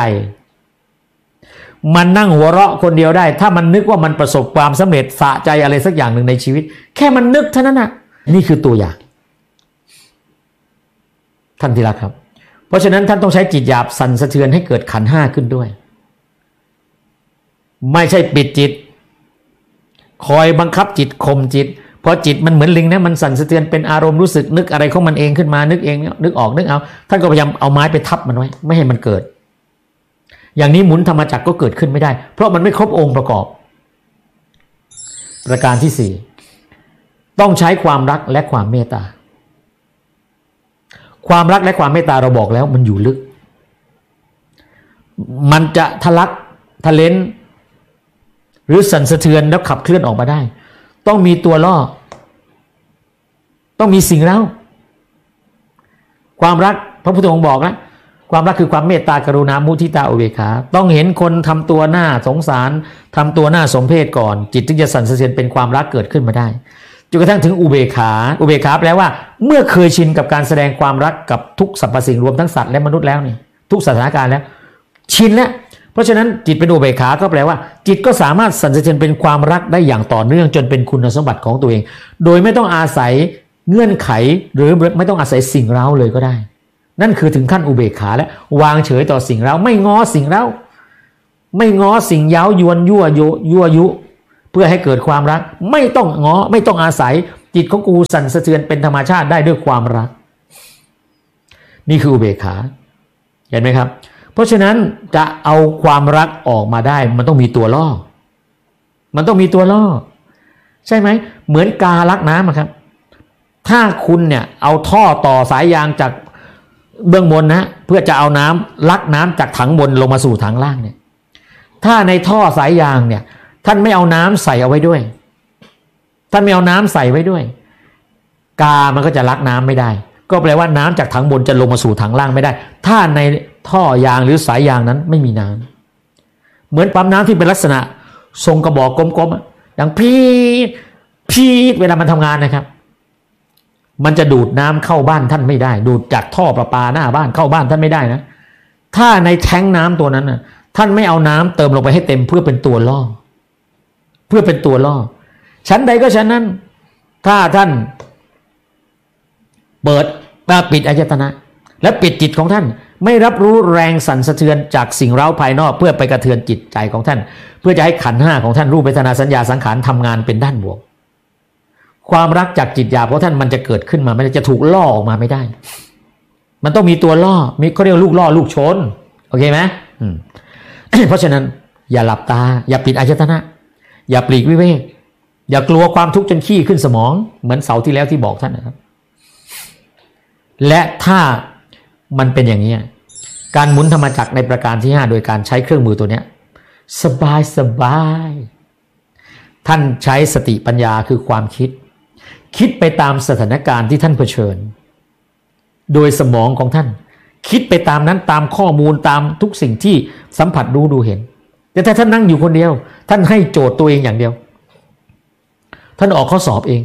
มันนั่งหัวเราะคนเดียวได้ถ้ามันนึกว่ามันประสบความสำเร็จสะใจอะไรสักอย่างหนึ่งในชีวิตแค่มันนึกเท่านั้นนะนี่คือตัวอย่างท่านที่รักครับเพราะฉะนั้นท่านต้องใช้จิตหยาบสั่นสะเทือนให้เกิดขันธ์ห้าขึ้นด้วยไม่ใช่ปิดจิตคอยบังคับจิตข่มจิตเพราะจิตมันเหมือนลิงนะมันสั่นสะเทือนเป็นอารมณ์รู้สึกนึกอะไรของมันเองขึ้นมานึกเองนึกออกนึกเอาท่านก็พยายามเอาไม้ไปทับมันไว้ไม่ให้มันเกิดอย่างนี้หมุนธรรมจักรก็เกิดขึ้นไม่ได้เพราะมันไม่ครบองค์ประกอบประการที่สี่ต้องใช้ความรักและความเมตตาความรักและความเมตตาเราบอกแล้วมันอยู่ลึกมันจะทะลักทะเลนหรือสั่นสะเทือนแล้วขับเคลื่อนออกมาได้ต้องมีตัวล่อต้องมีสิ่งเร้าความรักพระพุทธองค์บอกนะความรักคือความเมตตากรุณามุทิตาอุเบกขาต้องเห็นคนทำตัวหน้าสงสารทำตัวหน้าสมเพชก่อนจิตถึงจะสั่นสะเทือนเป็นความรักเกิดขึ้นมาได้จนกระทั่งถึงอุเบกขาอุเบกขาแปลว่าเมื่อเคยชินกับการแสดงความรักกับทุกสรรพสิ่งรวมทั้งสัตว์และมนุษย์แล้วนี่ทุกสถานการณ์แล้วชินแล้วเพราะฉะนั้นจิตเป็นอุเบกขาก็แปลว่าจิตก็สามารถสั่นสะเทือนเป็นความรักได้อย่างต่อเนื่องจนเป็นคุณสมบัติของตัวเองโดยไม่ต้องอาศัยเงื่อนไขหรือไม่ต้องอาศัยสิ่งเร้าเลยก็ได้นั่นคือถึงขั้นอุเบกขาและวางเฉยต่อสิ่งเร้าไม่ง้อสิ่งเร้าไม่ง้อสิ่งเย้ายวนยั่วยุยั่วยุเพื่อให้เกิดความรักไม่ต้องง้อไม่ต้องอาศัยจิตของกูสั่นสะเทือนเป็นธรรมชาติได้ด้วยความรักนี่คืออุเบกขาเห็นไหมครับเพราะฉะนั้นจะเอาความรักออกมาได้มันต้องมีตัวล่อมันต้องมีตัวล่อใช่ไหมเหมือนกาลักน้ำครับถ้าคุณเนี่ยเอาท่อต่อสายยางจากเบื้องบนนะเพื่อจะเอาน้ำลักน้ำจากถังบนลงมาสู่ถังล่างเนี่ยถ้าในท่อสายยางเนี่ยท่านไม่เอาน้ำใส่เอาไว้ด้วยท่านไม่เอาน้ำใส่ไว้ด้วยกามันก็จะลักน้ำไม่ได้ก็แปลว่าน้ำจากถังบนจะลงมาสู่ถังล่างไม่ได้ถ้าในท่อยางหรือสายยางนั้นไม่มีน้ำเหมือนปั๊มน้ำที่เป็นลักษณะทรงกระบอกกลมๆอย่างพีดพีดเวลามันทำงานนะครับมันจะดูดน้ำเข้าบ้านท่านไม่ได้ดูดจากท่อประปาหน้าบ้านเข้าบ้านท่านไม่ได้นะถ้าในแท้งน้ำตัวนั้นน่ะท่านไม่เอาน้ำเติมลงไปให้เต็มเพื่อเป็นตัวล่อเพื่อเป็นตัวล่อชั้นใดก็ชั้นนั้นถ้าท่านเปิดปิดอายตนะและปิดจิตของท่านไม่รับรู้แรงสั่นสะเทือนจากสิ่งเร้าภายนอกเพื่อไปกระเทือนจิตใจของท่านเพื่อจะให้ขันธ์ห้าของท่านรูปเวทนาสัญญาสังขารทำงานเป็นด้านบวกความรักจากจิตหยาบของท่านมันจะเกิดขึ้นมาไม่ได้จะถูกล่อออกมาไม่ได้มันต้องมีตัวล่อมีเขาเรียกลูกล่อลูกชนโอเคไหม เพราะฉะนั้นอย่าหลับตาอย่าปิดอายตนะอย่าปลีกวิเวกอย่ากลัวความทุกข์จนขี้ขึ้นสมองเหมือนเสาร์ที่แล้วที่บอกท่านนะครับและถ้ามันเป็นอย่างนี้การหมุนธรรมจักรในประการที่ห้าโดยการใช้เครื่องมือตัวนี้สบายสบายท่านใช้สติปัญญาคือความคิดคิดไปตามสถานการณ์ที่ท่านเผชิญโดยสมองของท่านคิดไปตามนั้นตามข้อมูลตามทุกสิ่งที่สัมผัสรู้ดูเห็นแต่ถ้าท่านนั่งอยู่คนเดียวท่านให้โจทย์ตัวเองอย่างเดียวท่านออกข้อสอบเอง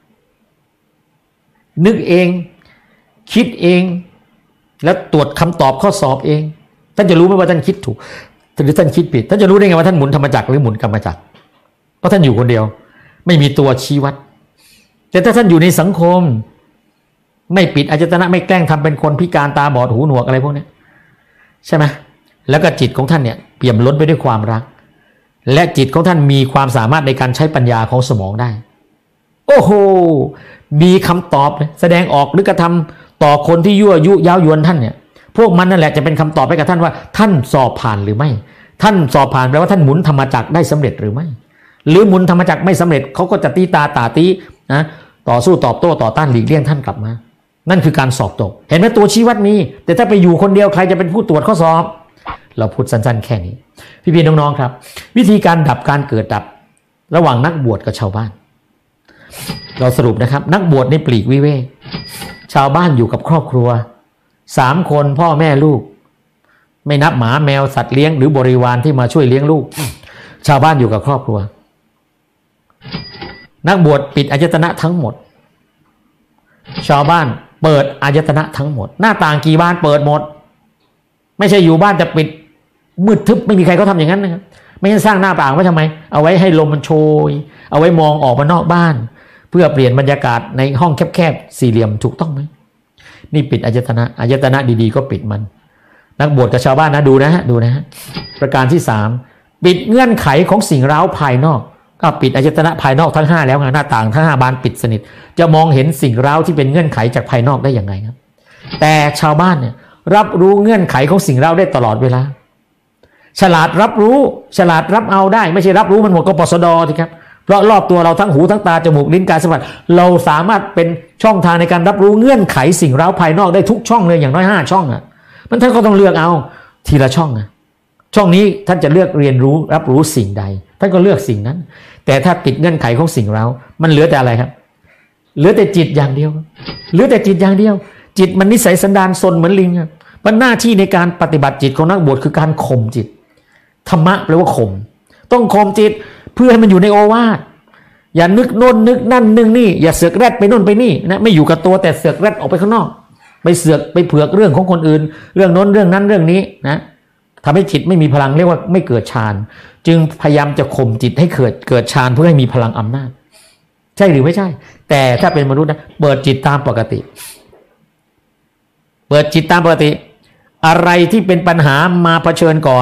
นึกเองคิดเองแล้วตรวจคำตอบข้อสอบเองท่านจะรู้ไหมว่าท่านคิดถูกหรือท่านคิดผิดท่านจะรู้ได้ไงว่าท่านหมุนธรรมจักรหรือหมุนกรรมจักรเพราะท่านอยู่คนเดียวไม่มีตัวชี้วัดแต่ถ้าท่านอยู่ในสังคมไม่ปิดอายตนะไม่แกล้งทำเป็นคนพิการตาบอดหูหนวกอะไรพวกนี้ใช่ไหมแล้วก็จิตของท่านเนี่ยเปี่ยมล้นไปด้วยความรักและจิตของท่านมีความสามารถในการใช้ปัญญาของสมองได้โอ้โหมีคำตอบแสดงออกหรือกระทำต่อคนที่ยั่วยุย้าวยวนท่านเนี่ยพวกมันนั่นแหละจะเป็นคำตอบให้กับท่านว่าท่านสอบผ่านหรือไม่ท่านสอบผ่านแปลว่าท่านหมุนธรรมจักรได้สำเร็จหรือไม่หรือหมุนธรรมจักรไม่สำเร็จเขาก็จะตีตาตาตีนะต่อสู้ตอบโต้ต่อต้านหลีกเลี่ยงท่านกลับมานั่นคือการสอบตกเห็นไหมตัวชี้วัดมีแต่ถ้าไปอยู่คนเดียวใครจะเป็นผู้ตรวจข้อสอบเราพูดสั้นๆแค่นี้พี่ๆน้องๆครับวิธีการดับการเกิดดับระหว่างนักบวชกับชาวบ้านเราสรุปนะครับนักบวชในปลีกวิเวกชาวบ้านอยู่กับครอบครัวสามคนพ่อแม่ลูกไม่นับหมาแมวสัตว์เลี้ยงหรือบริวารที่มาช่วยเลี้ยงลูกชาวบ้านอยู่กับครอบครัวนักบวชปิดอายตนะทั้งหมดชาวบ้านเปิดอายตนะทั้งหมดหน้าต่างกี่บานเปิดหมดไม่ใช่อยู่บ้านจะปิดมืดทึบไม่มีใครเขาทำอย่างนั้นนะครับไม่ใช่สร้างหน้าต่างไว้ทำไมเอาไว้ให้ลมมันโชยเอาไว้มองออกมานอกบ้านเพื่อเปลี่ยนบรรยากาศในห้องแคบๆสี่เหลี่ยมถูกต้องไหมนี่ปิดอายตนะอายตนะดีๆก็ปิดมันนักบวชกับชาวบ้านนะดูนะฮะดูนะฮะประการที่สามปิดเงื่อนไขของสิ่งเร้าภายนอกก็ปิดอายตนะภายนอกทั้งห้าแล้วไงหน้าต่างทั้งห้าบานปิดสนิทจะมองเห็นสิ่งเร้าที่เป็นเงื่อนไขจากภายนอกได้อย่างไรครับแต่ชาวบ้านเนี่ยรับรู้เงื่อนไขของสิ่งเร้าได้ตลอดเวลาฉลาดรับรู้ฉลาดรับเอาได้ไม่ใช่รับรู้มันหมดก็ปสดทีครับเพราะรอบตัวเราทั้งหูทั้งตาจมูกลิ้นกายสัมผัสเราสามารถเป็นช่องทางในการรับรู้เงื่อนไขสิ่งเร้าภายนอกได้ทุกช่องเลยอย่างน้อยห้าช่องอ่ะมันท่านก็ต้องเลือกเอาทีละช่องอ่ะช่องนี้ท่านจะเลือกเรียนรู้รับรู้สิ่งใดท่านก็เลือกสิ่งนั้นแต่ถ้าปิดเงื่อนไขของสิ่งเร้ามันเหลือแต่อะไรครับเหลือแต่จิตอย่างเดียวเหลือแต่จิตอย่างเดียวจิตมันนิสัยสันดานซนเหมือนลิงครับมันหน้าที่ในการปฏิบัติจิตของนักบวชคือการข่มจิตธรรมะแปลว่าข่มต้องข่มจิตเพื่อให้มันอยู่ในโอวาทอย่านึกโน่นนึกนั่นนึกนี่อย่าเสือกแรดไปโน่นไปนี่นะไม่อยู่กับตัวแต่เสือกแรดออกไปข้างนอกไปเสือกไปเผือกเรื่องของคนอื่นเรื่องโน้นเรื่องนั้นเรื่องนี้นะทำให้จิตไม่มีพลังเรียกว่าไม่เกิดฌานจึงพยายามจะข่มจิตให้เกิดเกิดฌานเพื่อให้มีพลังอำนาจใช่หรือไม่ใช่แต่ถ้าเป็นมนุษย์นะเปิดจิตตามปกติเปิดจิตตามปกติอะไรที่เป็นปัญหามาเผชิญก่อน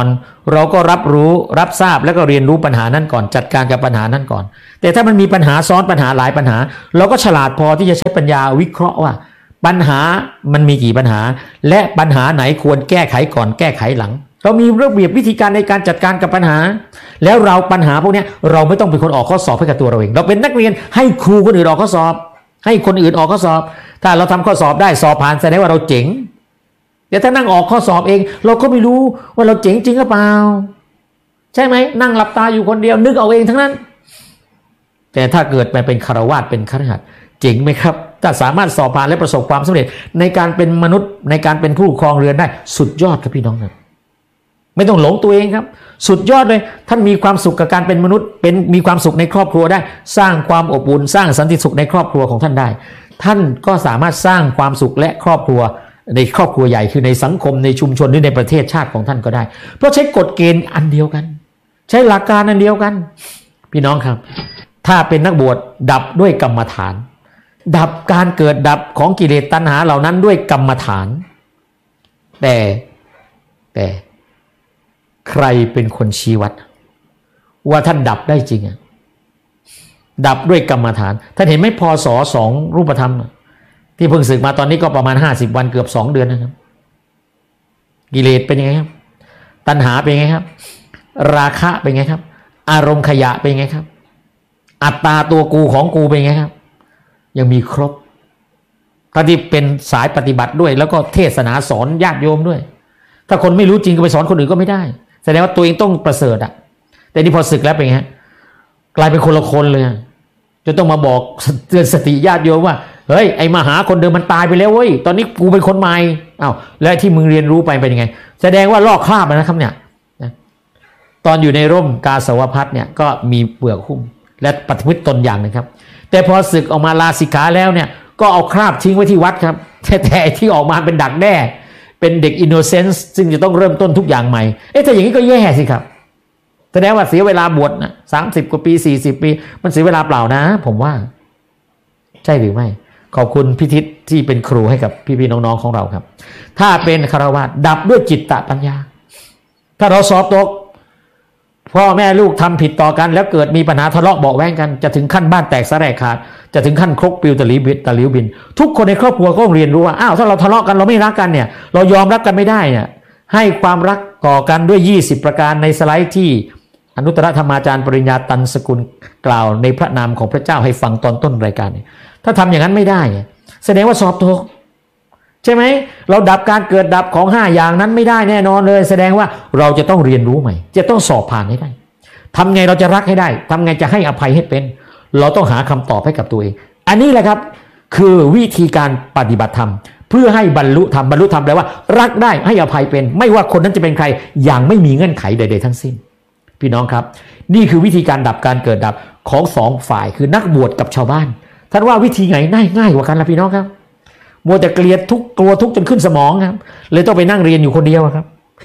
เราก็รับรู้รับทราบแล้วก็เรียนรู้ปัญหานั้นก่อนจัดการกับปัญหานั้นก่อนแต่ถ้ามันมีปัญหาซ้อนปัญหาหลายปัญหาเราก็ฉลาดพอที่จะใช้ปัญญาวิเคราะห์ว่าปัญหามันมีกี่ปัญหาและปัญหาไหนควรแก้ไขก่อนแก้ไขหลังเรามีระเบียบวิธีการในการจัดการกับปัญหาแล้วเราปัญหาพวกนี้เราไม่ต้องเป็นคนออกข้อสอบให้กับตัวเราเองเราเป็นนักเรียนให้ครูคนอื่นออกข้อสอบให้คนอื่นออกข้อสอบถ้าเราทำข้อสอบได้สอบผ่านแสดงว่าเราเจ๋งแต่ถ้านั่งออกข้อสอบเองเราก็ไม่รู้ว่าเราเจ๋งจริงหรือเปล่าใช่ไหมนั่งหลับตาอยู่คนเดียวนึกเอาเองทั้งนั้นแต่ถ้าเกิดมาเป็นคฤหัสถ์เป็นคฤหัสถ์เจ๋งไหมครับถ้าสามารถสอบผ่านและประสบความสำเร็จในการเป็นมนุษย์ในการเป็นผู้ครองเรือนได้สุดยอดครับพี่น้องครับไม่ต้องหลงตัวเองครับสุดยอดเลยท่านมีความสุขกับการเป็นมนุษย์เป็นมีความสุขในครอบครัวได้สร้างความอบอุ่นสร้างสันติสุขในครอบครัวของท่านได้ท่านก็สามารถสร้างความสุขและครอบครัวในครอบครัวใหญ่คือในสังคมในชุมชนหรือในประเทศชาติของท่านก็ได้เพราะใช้กฎเกณฑ์อันเดียวกันใช้หลักการอันเดียวกันพี่น้องครับถ้าเป็นนักบวชดับด้วยกรรมฐานดับการเกิดดับของกิเลสตัณหาเหล่านั้นด้วยกรรมฐานแต่แต่ใครเป็นคนชี้วัดว่าท่านดับได้จริงอ่ะดับด้วยกรรมฐานท่านเห็นไหมพศสองรูปธรรมที่เพิ่งศึกมาตอนนี้ก็ประมาณห้าสิบวันเกือบสองเดือนนะครับกิเลสเป็นยังไงครับตัณหาเป็นยังไงครับราคะเป็นยังไงครับอารมณ์ขยะเป็นยังไงครับอัตตาตัวกูของกูเป็นยังไงครับยังมีครบถ้าที่เป็นสายปฏิบัติด้วยแล้วก็เทศนาสอนญาติโยมด้วยถ้าคนไม่รู้จริงก็ไปสอนคนอื่นก็ไม่ได้แสดงว่าตัวเองต้องประเสริฐอ่ะแต่นี่พอศึกแล้วเป็นไงกลายเป็นคนละคนเลยจะต้องมาบอกเตือนสติญาติโยมว่าเฮ้ยไอ้มหาคนเดิมมันตายไปแล้วเว้ยตอนนี้กูเป็นคนใหม่อ้าวแล้วที่มึงเรียนรู้ไปเป็นยังไงแสดงว่าลอกคราบนะครับเนี่ยตอนอยู่ในร่มกาสาวพัสเนี่ยก็มีเปลือกหุ้มและปฏิพฤติตนอย่างนึงครับแต่พอศึกออกมาลาสิกขาแล้วเนี่ยก็เอาคราบทิ้งไว้ที่วัดครับแต่ที่ออกมาเป็นดักแด้เป็นเด็กอินโนเซนส์ซึ่งจะต้องเริ่มต้นทุกอย่างใหม่เอ๊ะถ้าอย่างนี้ก็แย่สิครับแสดงว่าเสียเวลาบวชนะสามสิบกว่าปีสี่สิบปีมันเสียเวลาเปล่านะผมว่าใช่หรือไม่ขอบคุณพิทิศที่เป็นครูให้กับพี่ๆน้องๆของเราครับถ้าเป็นฆราวาสดับด้วยจิตตปัญญาถ้าเราสอบตกพ่อแม่ลูกทำผิดต่อกันแล้วเกิดมีปัญหาทะเลาะเบาะแว้งกันจะถึงขั้นบ้านแตกสลายขาดจะถึงขั้นครกปลิวตะหลิวบินตะหลิวบินทุกคนในครอบครัวก็ต้องเรียนรู้ว่าอ้าวถ้าเราทะเลาะกันเราไม่รักกันเนี่ยเรายอมรักกันไม่ได้เนี่ยให้ความรักต่อกันด้วยยี่สิบประการในสไลด์ที่อนุตตรธรรมาจารย์ปริญญาตันสกุลกล่าวในพระนามของพระเจ้าให้ฟังตอนต้นรายการเนี่ยถ้าทำอย่างนั้นไม่ได้แสดงว่าสอบตกใช่ไหมเราดับการเกิดดับของห้าอย่างนั้นไม่ได้แน่นอนเลยแสดงว่าเราจะต้องเรียนรู้ใหม่จะต้องสอบผ่านให้ได้ทำไงเราจะรักให้ได้ทำไงจะให้อภัยให้เป็นเราต้องหาคำตอบให้กับตัวเองอันนี้แหละครับคือวิธีการปฏิบัติธรรมเพื่อให้บรรลุธรรมบรรลุธรรมแปลว่ารักได้ให้อภัยเป็นไม่ว่าคนนั้นจะเป็นใครอย่างไม่มีเงื่อนไขใดๆทั้งสิ้นพี่น้องครับนี่คือวิธีการดับการเกิดดับของสองฝ่ายคือนักบวชกับชาวบ้านท่านว่าวิธีไหนง่ายง่ายกว่ากันล่ะพี่น้องครับมัวแต่เกลียดทุกกลัวทุกจนขึ้นสมองครับเลยต้องไปนั่งเรียนอยู่คนเดียวครับ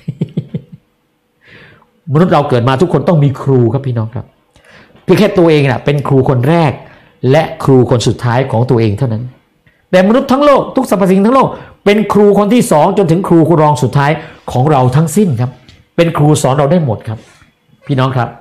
มนุษย์เราเกิดมาทุกคนต้องมีครูครับพี่น้องครับเพียงแค่ตัวเองน่ะเป็นครูคนแรกและครูคนสุดท้ายของตัวเองเท่านั้นแต่มนุษย์ทั้งโลกทุกสรรพสิ่งทั้งโลกเป็นครูคนที่สองจนถึงครูรองสุดท้ายของเราทั้งสิ้นครับเป็นครูสอนเราได้หมดครับพี่น้องครับ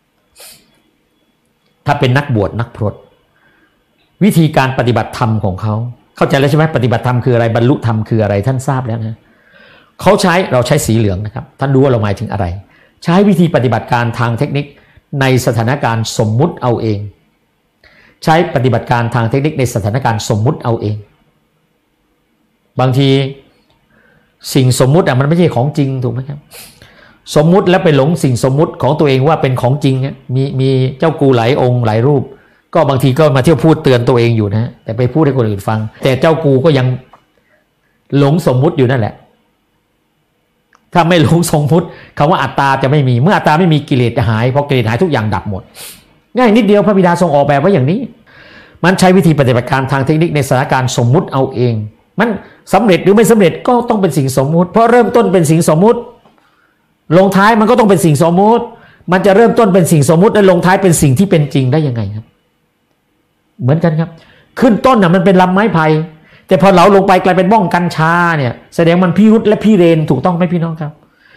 ถ้าเป็นนักบวชนักพรตวิธีการปฏิบัติธรรมของเขาเข้าใจแล้วใช่ไหมปฏิบัติธรรมคืออะไรบรรลุธรรมคืออะไรท่านทราบแล้วนะเขาใช้เราใช้สีเหลืองนะครับท่านรู้ว่าเราหมายถึงอะไรใช้วิธีปฏิบัติการทางเทคนิคในสถานการณ์สมมุติเอาเองใช้ปฏิบัติการทางเทคนิคในสถานการณ์สมมุติเอาเองบางทีสิ่งสมมุติอ่ะมันไม่ใช่ของจริงถูกไหมครับสมมุติแล้วไปหลงสิ่งสมมุติของตัวเองว่าเป็นของจริงมีมีเจ้ากูหลายองค์หลายรูปก็บางทีก็มาเที่ยวพูดเตือนตัวเองอยู่นะแต่ไปพูดให้คนอื่นฟังแต่เจ้ากูก็ยังหลงสมมุติอยู่นั่นแหละถ้าไม่หลงสมมุติคำว่าอัตตาจะไม่มีเมื่ออัตตาไม่มีกิเลสจะหายพอกิเลสหายทุกอย่างดับหมดง่ายนิดเดียวพระบิดาทรงออกแบบไว้อย่างนี้มันใช้วิธีปฏิบัติการทางเทคนิคในสถานการณ์สมมุติเอาเองมันสำเร็จหรือไม่สำเร็จก็ต้องเป็นสิ่งสมมุติเพราะเริ่มต้นเป็นสิ่งสมมุติลงท้ายมันก็ต้องเป็นสิ่งสมมุติมันจะเริ่มต้นเป็นสิ่งสมมุติและลงท้ายเป็นสิ่งที่เป็นจริงได้ยังไงครับเหมือนกันครับขึ้นต้นน่ะมันเป็นลำไม้ไผ่แต่พอเหลาลงไปกลายเป็นบ้องกัญชาเนี่ยแสดงมันพิรุธและพิเรนถูกต้องไหมพี่น้องครับ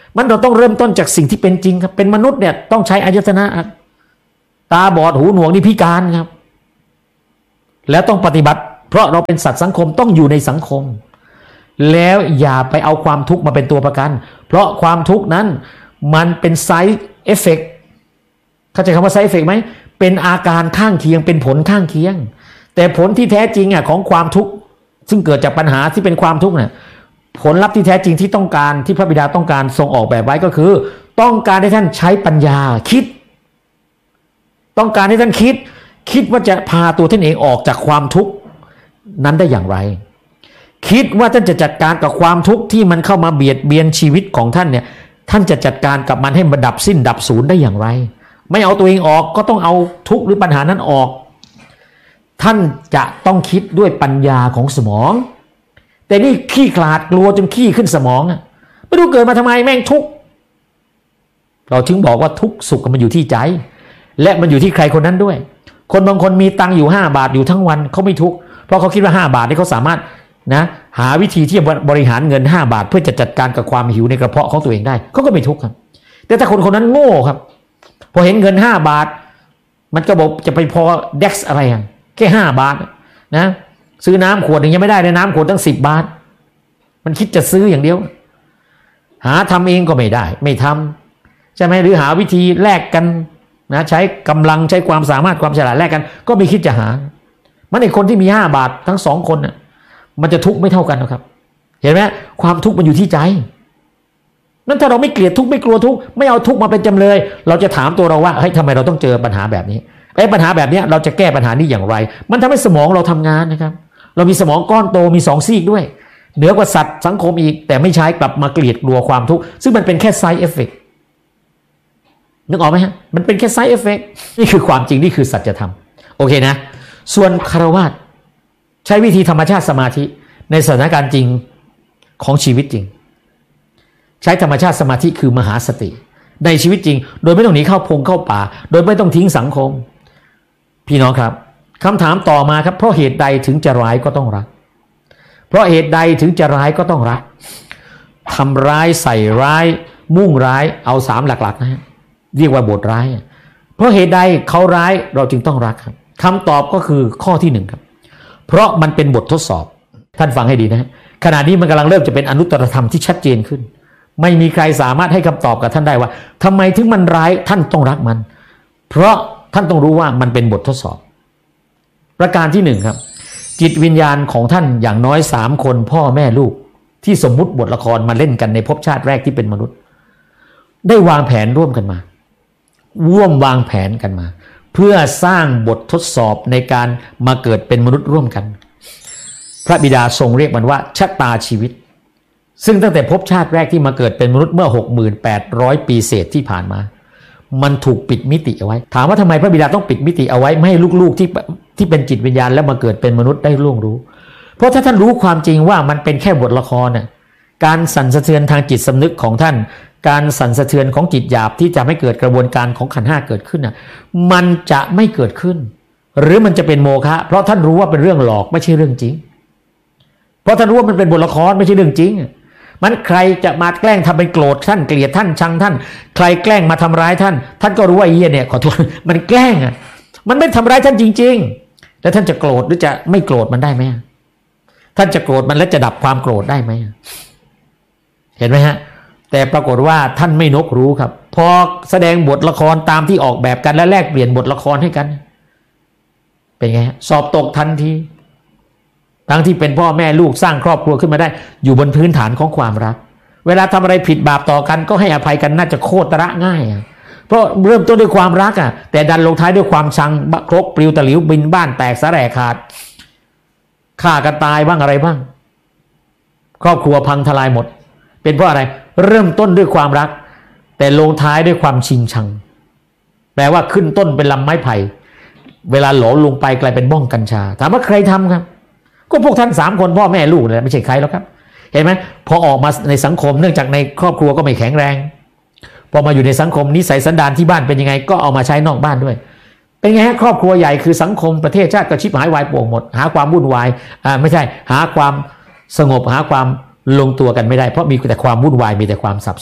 มันเราต้องเริ่มต้นจากสิ่งที่เป็นจริงครับเป็นมนุษย์เนี่ยต้องใช้อายตนะตาบอดหูหนวกนี่พิการครับแล้วต้องปฏิบัติเพราะเราเป็นสัตว์สังคมต้องอยู่ในสังคมแล้วอย่าไปเอาความทุกข์มาเป็นตัวประกันเพราะความทุกข์นั้นมันเป็นไซด์เอฟเฟกต์เข้าใจคำว่าไซด์เอฟเฟกต์ไหมเป็นอาการข้างเคียงเป็นผลข้างเคียงแต่ผลที่แท้จริงอ่ะของความทุกข์ซึ่งเกิดจากปัญหาที่เป็นความทุกข์เนี่ยผลลัพธ์ที่แท้จริงที่ต้องการที่พระบิดาต้องการทรงออกแบบไว้ก็คือต้องการให้ท่านใช้ปัญญาคิดต้องการให้ท่านคิดคิดว่าจะพาตัวท่านเองออกจากความทุกข์นั้นได้อย่างไรคิดว่าท่านจะจัดการกับความทุกข์ที่มันเข้ามาเบียดเบียนชีวิตของท่านเนี่ยท่านจะจัดการกับมันให้มันดับสิ้นดับสูญได้อย่างไรไม่เอาตัวเองออกก็ต้องเอาทุกข์หรือปัญหานั้นออกท่านจะต้องคิดด้วยปัญญาของสมองแต่นี่ขี้ขลาดกลัวจนขี้ขึ้นสมองอะไม่รู้เกิดมาทำไมแม่งทุกข์เราถึงบอกว่าทุกข์สุขมันอยู่ที่ใจและมันอยู่ที่ใครคนนั้นด้วยคนบางคนมีตังค์อยู่ห้าบาทอยู่ทั้งวันเขาไม่ทุกข์เพราะเขาคิดว่าห้าบาทนี่เขาสามารถนะหาวิธีที่จะบริหารเงินห้าบาทเพื่อจะจัดการกับความหิวในกระเพาะของตัวเองได้เขาก็ไม่ทุกข์ครับแต่ถ้าคนคนนั้นโง่ครับพอเห็นเงินห้าบาทมันก็บอกจะไปพอเด็กซ์อะไรอ่ะแค่ห้าบาทนะซื้อน้ำขวดหนึ่งยังไม่ได้เลยน้ำขวดตั้งสิบบาทมันคิดจะซื้ออย่างเดียวหาทำเองก็ไม่ได้ไม่ทำใช่ไหมหรือหาวิธีแลกกันนะใช้กำลังใช้ความสามารถความฉลาดแลกกันก็ไม่คิดจะหามันไอ้คนที่มีห้าบาททั้งสองคนน่ะมันจะทุกข์ไม่เท่ากันนะครับเห็นไหมความทุกข์มันอยู่ที่ใจนั้นถ้าเราไม่เกลียดทุกข์ไม่กลัวทุกข์ไม่เอาทุกข์มาเป็นจำเลยเราจะถามตัวเราว่าเฮ้ยทำไมเราต้องเจอปัญหาแบบนี้ไอ้ปัญหาแบบนี้เราจะแก้ปัญหานี้อย่างไรมันทำให้สมองเราทำงานนะครับเรามีสมองก้อนโตมีสองซีกด้วยเหนือกว่าสัตว์สังคมอีกแต่ไม่ใช้กลับมาเกลียดกลัวความทุกข์ซึ่งมันเป็นแค่ไซด์เอฟเฟกต์นึกออกไหมฮะมันเป็นแค่ไซด์เอฟเฟกต์นี่คือความจริงนี่คือสัจธรรมโอเคนะส่วนคฤหัสถ์ใช้วิธีธรรมชาติสมาธิในสถานการณ์จริงของชีวิตจริงใช้ธรรมชาติสมาธิคือมหาสติในชีวิตจริงโดยไม่ต้องหนีเข้าพงเข้าป่าโดยไม่ต้องทิ้งสังคมพี่น้องครับคำถามต่อมาครับเพราะเหตุใดถึงจะร้ายก็ต้องรักเพราะเหตุใดถึงจะร้ายก็ต้องรักทำร้ายใส่ร้ายมุ่งร้ายเอาสามหลักๆนะฮะเรียกว่าบทร้ายเพราะเหตุใดเขาร้ายเราจึงต้องรักครับคำตอบก็คือข้อที่หนึ่งครับเพราะมันเป็นบททดสอบท่านฟังให้ดีนะฮะขณะนี้มันกำลังเริ่มจะเป็นอนุตตรธรรมที่ชัดเจนขึ้นไม่มีใครสามารถให้คำตอบกับท่านได้ว่าทำไมถึงมันร้ายท่านต้องรักมันเพราะท่านต้องรู้ว่ามันเป็นบททดสอบประการที่หนึ่งครับจิตวิญญาณของท่านอย่างน้อยสามคนพ่อแม่ลูกที่สมมุติบทละครมาเล่นกันในภพชาติแรกที่เป็นมนุษย์ได้วางแผนร่วมกันมาร่วมวางแผนกันมาเพื่อสร้างบททดสอบในการมาเกิดเป็นมนุษย์ร่วมกันพระบิดาทรงเรียกมันว่าชะตาชีวิตซึ่งตั้งแต่ภพชาติแรกที่มาเกิดเป็นมนุษย์เมื่อ หกหมื่นแปดร้อย ปีเศษที่ผ่านมามันถูกปิดมิติเอาไว้ถามว่าทำไมพระบิดาต้องปิดมิติเอาไว้ไม่ให้ลูกๆที่ที่เป็นจิตวิญญาณแล้วมาเกิดเป็นมนุษย์ได้ล่วงรู้เพราะถ้าท่านรู้ความจริงว่ามันเป็นแค่บทละครน่ะการสั่นสะเทือนทางจิตสำนึกของท่านการสั่นสะเทือนของจิตหยาบที่จะไม่เกิดกระบวนการของขันธ์ห้าเกิดขึ้นน่ะมันจะไม่เกิดขึ้นหรือมันจะเป็นโมฆะเพราะท่านรู้ว่าเป็นเรื่องหลอกไม่ใช่เรื่องจริงเพราะท่านรู้ว่ามันเป็นบทละครไม่ใช่เรื่องจริงมันใครจะมาแกล้งทำเป็นโกรธท่านเกลียดท่านชังท่านใครแกล้งมาทำร้ายท่านท่านก็รู้ว่าไอ้เหี้ยเนี่ยขอโทษมันแกล้งอ่ะมันไม่ทำร้ายท่านจริงๆแล้วท่านจะโกรธหรือจะไม่โกรธมันได้ไหมท่านจะโกรธมันแล้วจะดับความโกรธได้ไหมเห็นไหมฮะแต่ปรากฏว่าท่านไม่นกรู้ครับพอแสดงบทละครตามที่ออกแบบกันและแลกเปลี่ยนบทละครให้กันเป็นไงสอบตกทันทีทั้งที่เป็นพ่อแม่ลูกสร้างครอบครัวขึ้นมาได้อยู่บนพื้นฐานของความรักเวลาทำอะไรผิดบาปต่อกันก็ให้อภัยกันน่าจะโคตรละง่ายเพราะเริ่มต้นด้วยความรักอ่ะแต่ดันลงท้ายด้วยความชังครกปลิวตะหลิวบินบ้านแตกสะแหร่ขาดฆ่ากันตายบ้างอะไรบ้างครอบครัวพังทลายหมดเป็นเพราะอะไรเริ่มต้นด้วยความรักแต่ลงท้ายด้วยความชิงชังแปลว่าขึ้นต้นเป็นลำไม้ไผ่เวลาหลอลงไปกลายเป็นบ้องกัญชาถามว่าใครทำครับก็พวกท่านสามคนพ่อแม่ลูกเลยไม่ใช่ใครแล้วครับเห็นไหมพอออกมาในสังคมเนื่องจากในครอบครัวก็ไม่แข็งแรงพอมาอยู่ในสังคมนิสัยสันดานที่บ้านเป็นยังไงก็เอามาใช้นอกบ้านด้วยเป็นไงฮะครอบครัวใหญ่คือสังคมประเทศชาติก็ชิบหายวายป่วงหมดหาความวุ่นวายอ่าไม่ใช่หาความสงบหาความลงตัวกันไม่ได้เพราะมีแต่ความวุ่นวายมีแต่ความสับสน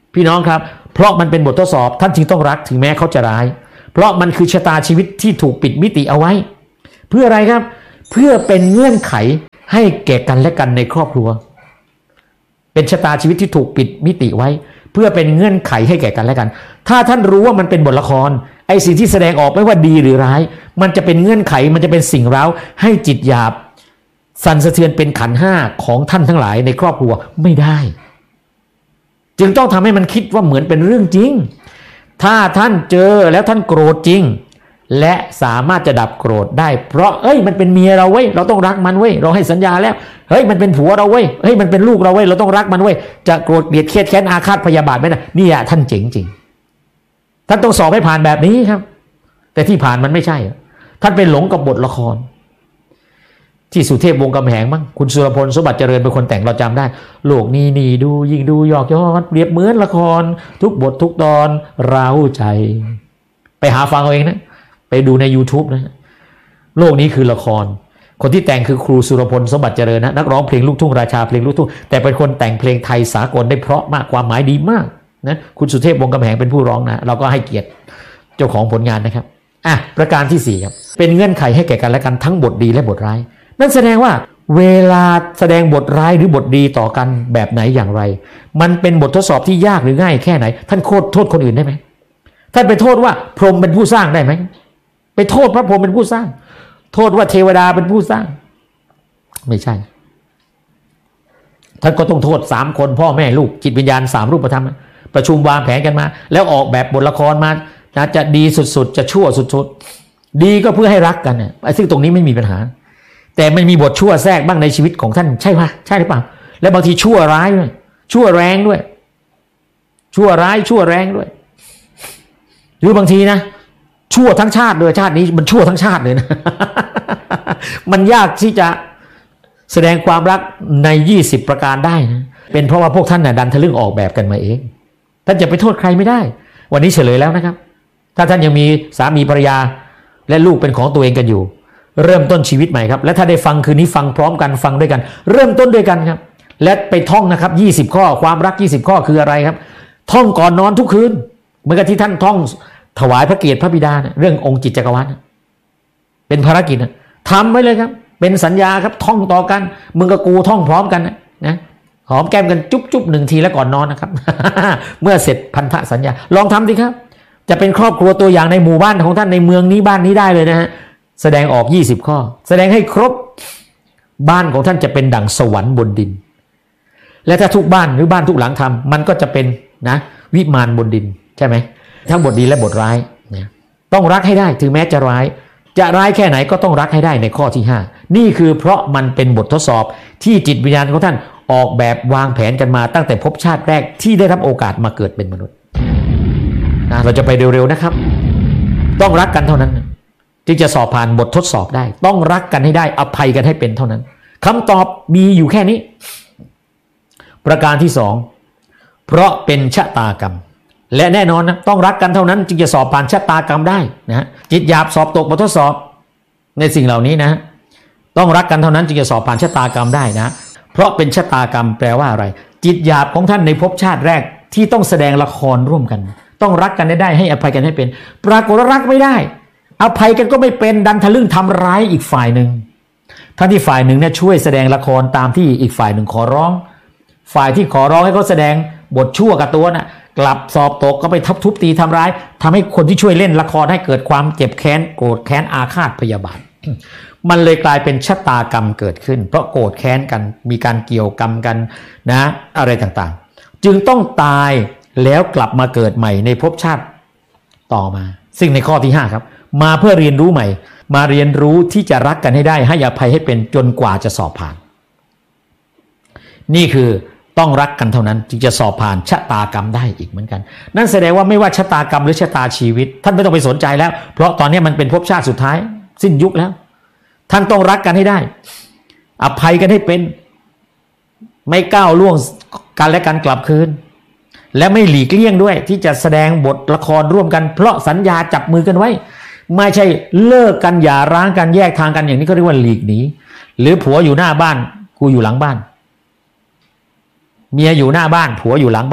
พี่น้องครับเพราะมันเป็นบททดสอบท่านจึงต้องรักถึงแม้เขาจะร้ายเพราะมันคือชะตาชีวิตที่ถูกปิดมิติเอาไว้เพื่ออะไรครับเพื่อเป็นเงื่อนไขให้แก่กันและกันในครอบครัวเป็นชะตาชีวิตที่ถูกปิดมิติไว้เพื่อเป็นเงื่อนไขให้แก่กันและกันถ้าท่านรู้ว่ามันเป็นบทละครไอ้สิ่งที่แสดงออกไม่ว่าดีหรือร้ายมันจะเป็นเงื่อนไขมันจะเป็นสิ่งเร้าให้จิตหยาบสั่นสะเทือนเป็นขันธ์ห้าของท่านทั้งหลายในครอบครัวไม่ได้จึงต้องทำให้มันคิดว่าเหมือนเป็นเรื่องจริงถ้าท่านเจอแล้วท่านโกรธจริงและสามารถจะดับโกรธได้เพราะเอ้ยมันเป็นเมียเราเว้ยเราต้องรักมันเว้ยเราให้สัญญาแล้วเฮ้ยมันเป็นผัวเราเว้ยเฮ้ยมันเป็นลูกเราเว้ยเราต้องรักมันเว้ยจะโกรธเกลียดเครียดแค้นอาฆาตพยาบาทไม่ได้นี่อ่ะท่านเจ๋งจริงท่านต้องสอบให้ผ่านแบบนี้ครับแต่ที่ผ่านมันไม่ใช่ท่านไปหลงกับบทละครที่สุเทพวงศ์กำแหงมั้งคุณสุรพลสมบัติเจริญเป็นคนแต่งเราจำได้โลกนี้นี่ดูยิ่งดูหยอกย้อนเปรียบเหมือนละครทุกบททุกตอนเร้าใจไปหาฟังเอาเองนะไปดูใน YouTube นะโลกนี้คือละครคนที่แต่งคือครูสุรพลสมบัติเจริญนะนักร้องเพลงลูกทุ่งราชาเพลงลูกทุ่งแต่เป็นคนแต่งเพลงไทยสากลได้เพราะมากความหมายดีมากนะคุณสุเทพวงศ์กำแหงเป็นผู้ร้องนะเราก็ให้เกียรติเจ้าของผลงานนะครับอ่ะประการที่สี่ครับเป็นเงื่อนไขให้แก่กันและกันทั้งบทดีและบทร้ายนั่นแสดงว่าเวลาแสดงบทร้ายหรือบทดีต่อกันแบบไหนอย่างไรมันเป็นบททดสอบที่ยากหรือง่ายแค่ไหนท่านโทษโทษคนอื่นได้ไหมท่านไปโทษว่าพรหมเป็นผู้สร้างได้ไหมไปโทษพระพรหมเป็นผู้สร้างโทษว่าเทวดาเป็นผู้สร้างไม่ใช่ท่านก็ต้องโทษสามคนพ่อแม่ลูกจิตวิญญาณสามรูปธรรมประชุมวางแผนกันมาแล้วออกแบบบทละครมาจะดีสุดๆจะชั่วสุดๆดีก็เพื่อให้รักกันเนี่ยซึ่งตรงนี้ไม่มีปัญหาแต่มันมีบทชั่วแทรกบ้างในชีวิตของท่านใช่ไหมใช่หรือเปล่าและบางทีชั่วร้ายด้วยชั่วแรงด้วยชั่วร้ายชั่วแรงด้วยหรือบางทีนะชั่วทั้งชาติเลยชาตินี้มันชั่วทั้งชาติเลยนะ มันยากที่จะแสดงความรักในยี่สิบประการได้นะเป็นเพราะว่าพวกท่านน่ะดันทะลึ่งออกแบบกันมาเองท่านจะไปโทษใครไม่ได้วันนี้เฉลยแล้วนะครับถ้าท่านยังมีสามีภรรยาและลูกเป็นของตัวเองกันอยู่เริ่มต้นชีวิตใหม่ครับและถ้าได้ฟังคืนนี้ฟังพร้อมกันฟังด้วยกันเริ่มต้นด้วยกันครับและไปท่องนะครับยี่สิบข้อความรักยี่สิบข้อคืออะไรครับท่องก่อนนอนทุกคืนเหมือนกับที่ท่านท่องถวายพระเกียรติพระบิดานะเรื่ององค์จิตจักรวาลเป็นภารกิจนะทำไว้เลยครับเป็นสัญญาครับท่องต่อกันมึงกับกูท่องพร้อมกันนะนะหอมแก้มกันจุ๊บจุ๊บหนึ่งทีแล้วก่อนนอนนะครับ เมื่อเสร็จพันธสัญญาลองทำดิครับจะเป็นครอบครัวตัวอย่างในหมู่บ้านของท่านในเมืองนี้บ้านนี้ได้เลยนะฮะแสดงออกยี่สิบข้อแสดงให้ครบบ้านของท่านจะเป็นดั่งสวรรค์บนดินและถ้าทุกบ้านหรือบ้านทุกหลังทำมันก็จะเป็นนะวิมานบนดินใช่ไหมทั้งบทดีและบทร้ายนะต้องรักให้ได้ถึงแม้จะร้ายจะร้ายแค่ไหนก็ต้องรักให้ได้ในข้อที่ห้านี่คือเพราะมันเป็นบททดสอบที่จิตวิญญาณของท่านออกแบบวางแผนกันมาตั้งแต่ภพชาติแรกที่ได้รับโอกาสมาเกิดเป็นมนุษย์นะเราจะไปเร็วๆนะครับต้องรักกันเท่านั้นจึงจะสอบผ่านบททดสอบได้ต้องรักกันให้ได้อภัยกันให้เป็นเท่านั้นคำตอบมีอยู่แค่นี้ประการที่สองเพราะเป็นชะตากรรมและแน่นอนนะต้องรักกันเท่านั้นจึงจะสอบผ่านชะตากรรมได้นะจิตหยาบสอบตกบททดสอบในสิ่งเหล่านี้นะต้องรักกันเท่านั้นจึงจะสอบผ่านชะตากรรมได้นะเพราะเป็นชะตากรรมแปลว่าอะไรจิตหยาบของท่านในภพชาติแรกที่ต้องแสดงละครร่วมกันต้องรักกันได้ให้อภัยกันให้เป็นปรากฏรักไม่ได้อภัยกันก็ไม่เป็นดันทะลึ่งทำร้ายอีกฝ่ายหนึ่งท่านที่ฝ่ายหนึ่งเนี่ยช่วยแสดงละครตามที่อีกฝ่ายหนึ่งขอร้องฝ่ายที่ขอร้องให้เขาแสดงบทชั่วกับตัวน่ะกลับสอบตกก็ไปทับทุบตีทำร้ายทำให้คนที่ช่วยเล่นละครให้เกิดความเจ็บแค้นโกรธแค้นอาฆาตพยาบาท มันเลยกลายเป็นชะตากรรมเกิดขึ้นเพราะโกรธแค้นกันมีการเกี่ยวกรรมกันนะอะไรต่างๆจึงต้องตายแล้วกลับมาเกิดใหม่ในภพชาติต่อมาซึ่งในข้อที่ห้าครับมาเพื่อเรียนรู้ใหม่มาเรียนรู้ที่จะรักกันให้ได้ให้อภัยให้เป็นจนกว่าจะสอบผ่านนี่คือต้องรักกันเท่านั้นจึงจะสอบผ่านชะตากรรมได้อีกเหมือนกันนั่นแสดงว่าไม่ว่าชะตากรรมหรือชะตาชีวิตท่านไม่ต้องไปสนใจแล้วเพราะตอนนี้มันเป็นภพชาติสุดท้ายสิ้นยุคแล้วท่านต้องรักกันให้ได้อภัยกันให้เป็นไม่ก้าวล่วงกันและกันกลับคืนและไม่หลีกเลี่ยงด้วยที่จะแสดงบทละครร่วมกันเพราะสัญญาจับมือกันไว้ไม่ใช่เลิกกันหย่าร้างกันแยกทางกันอย่างนี้ก็เรียกว่าหลีกหนีหรือผัวอยู่หน้าบ้านกูอยู่หลังบ้านเมียอยู่หน้าบ้านผัวอยู่หลังบ้าน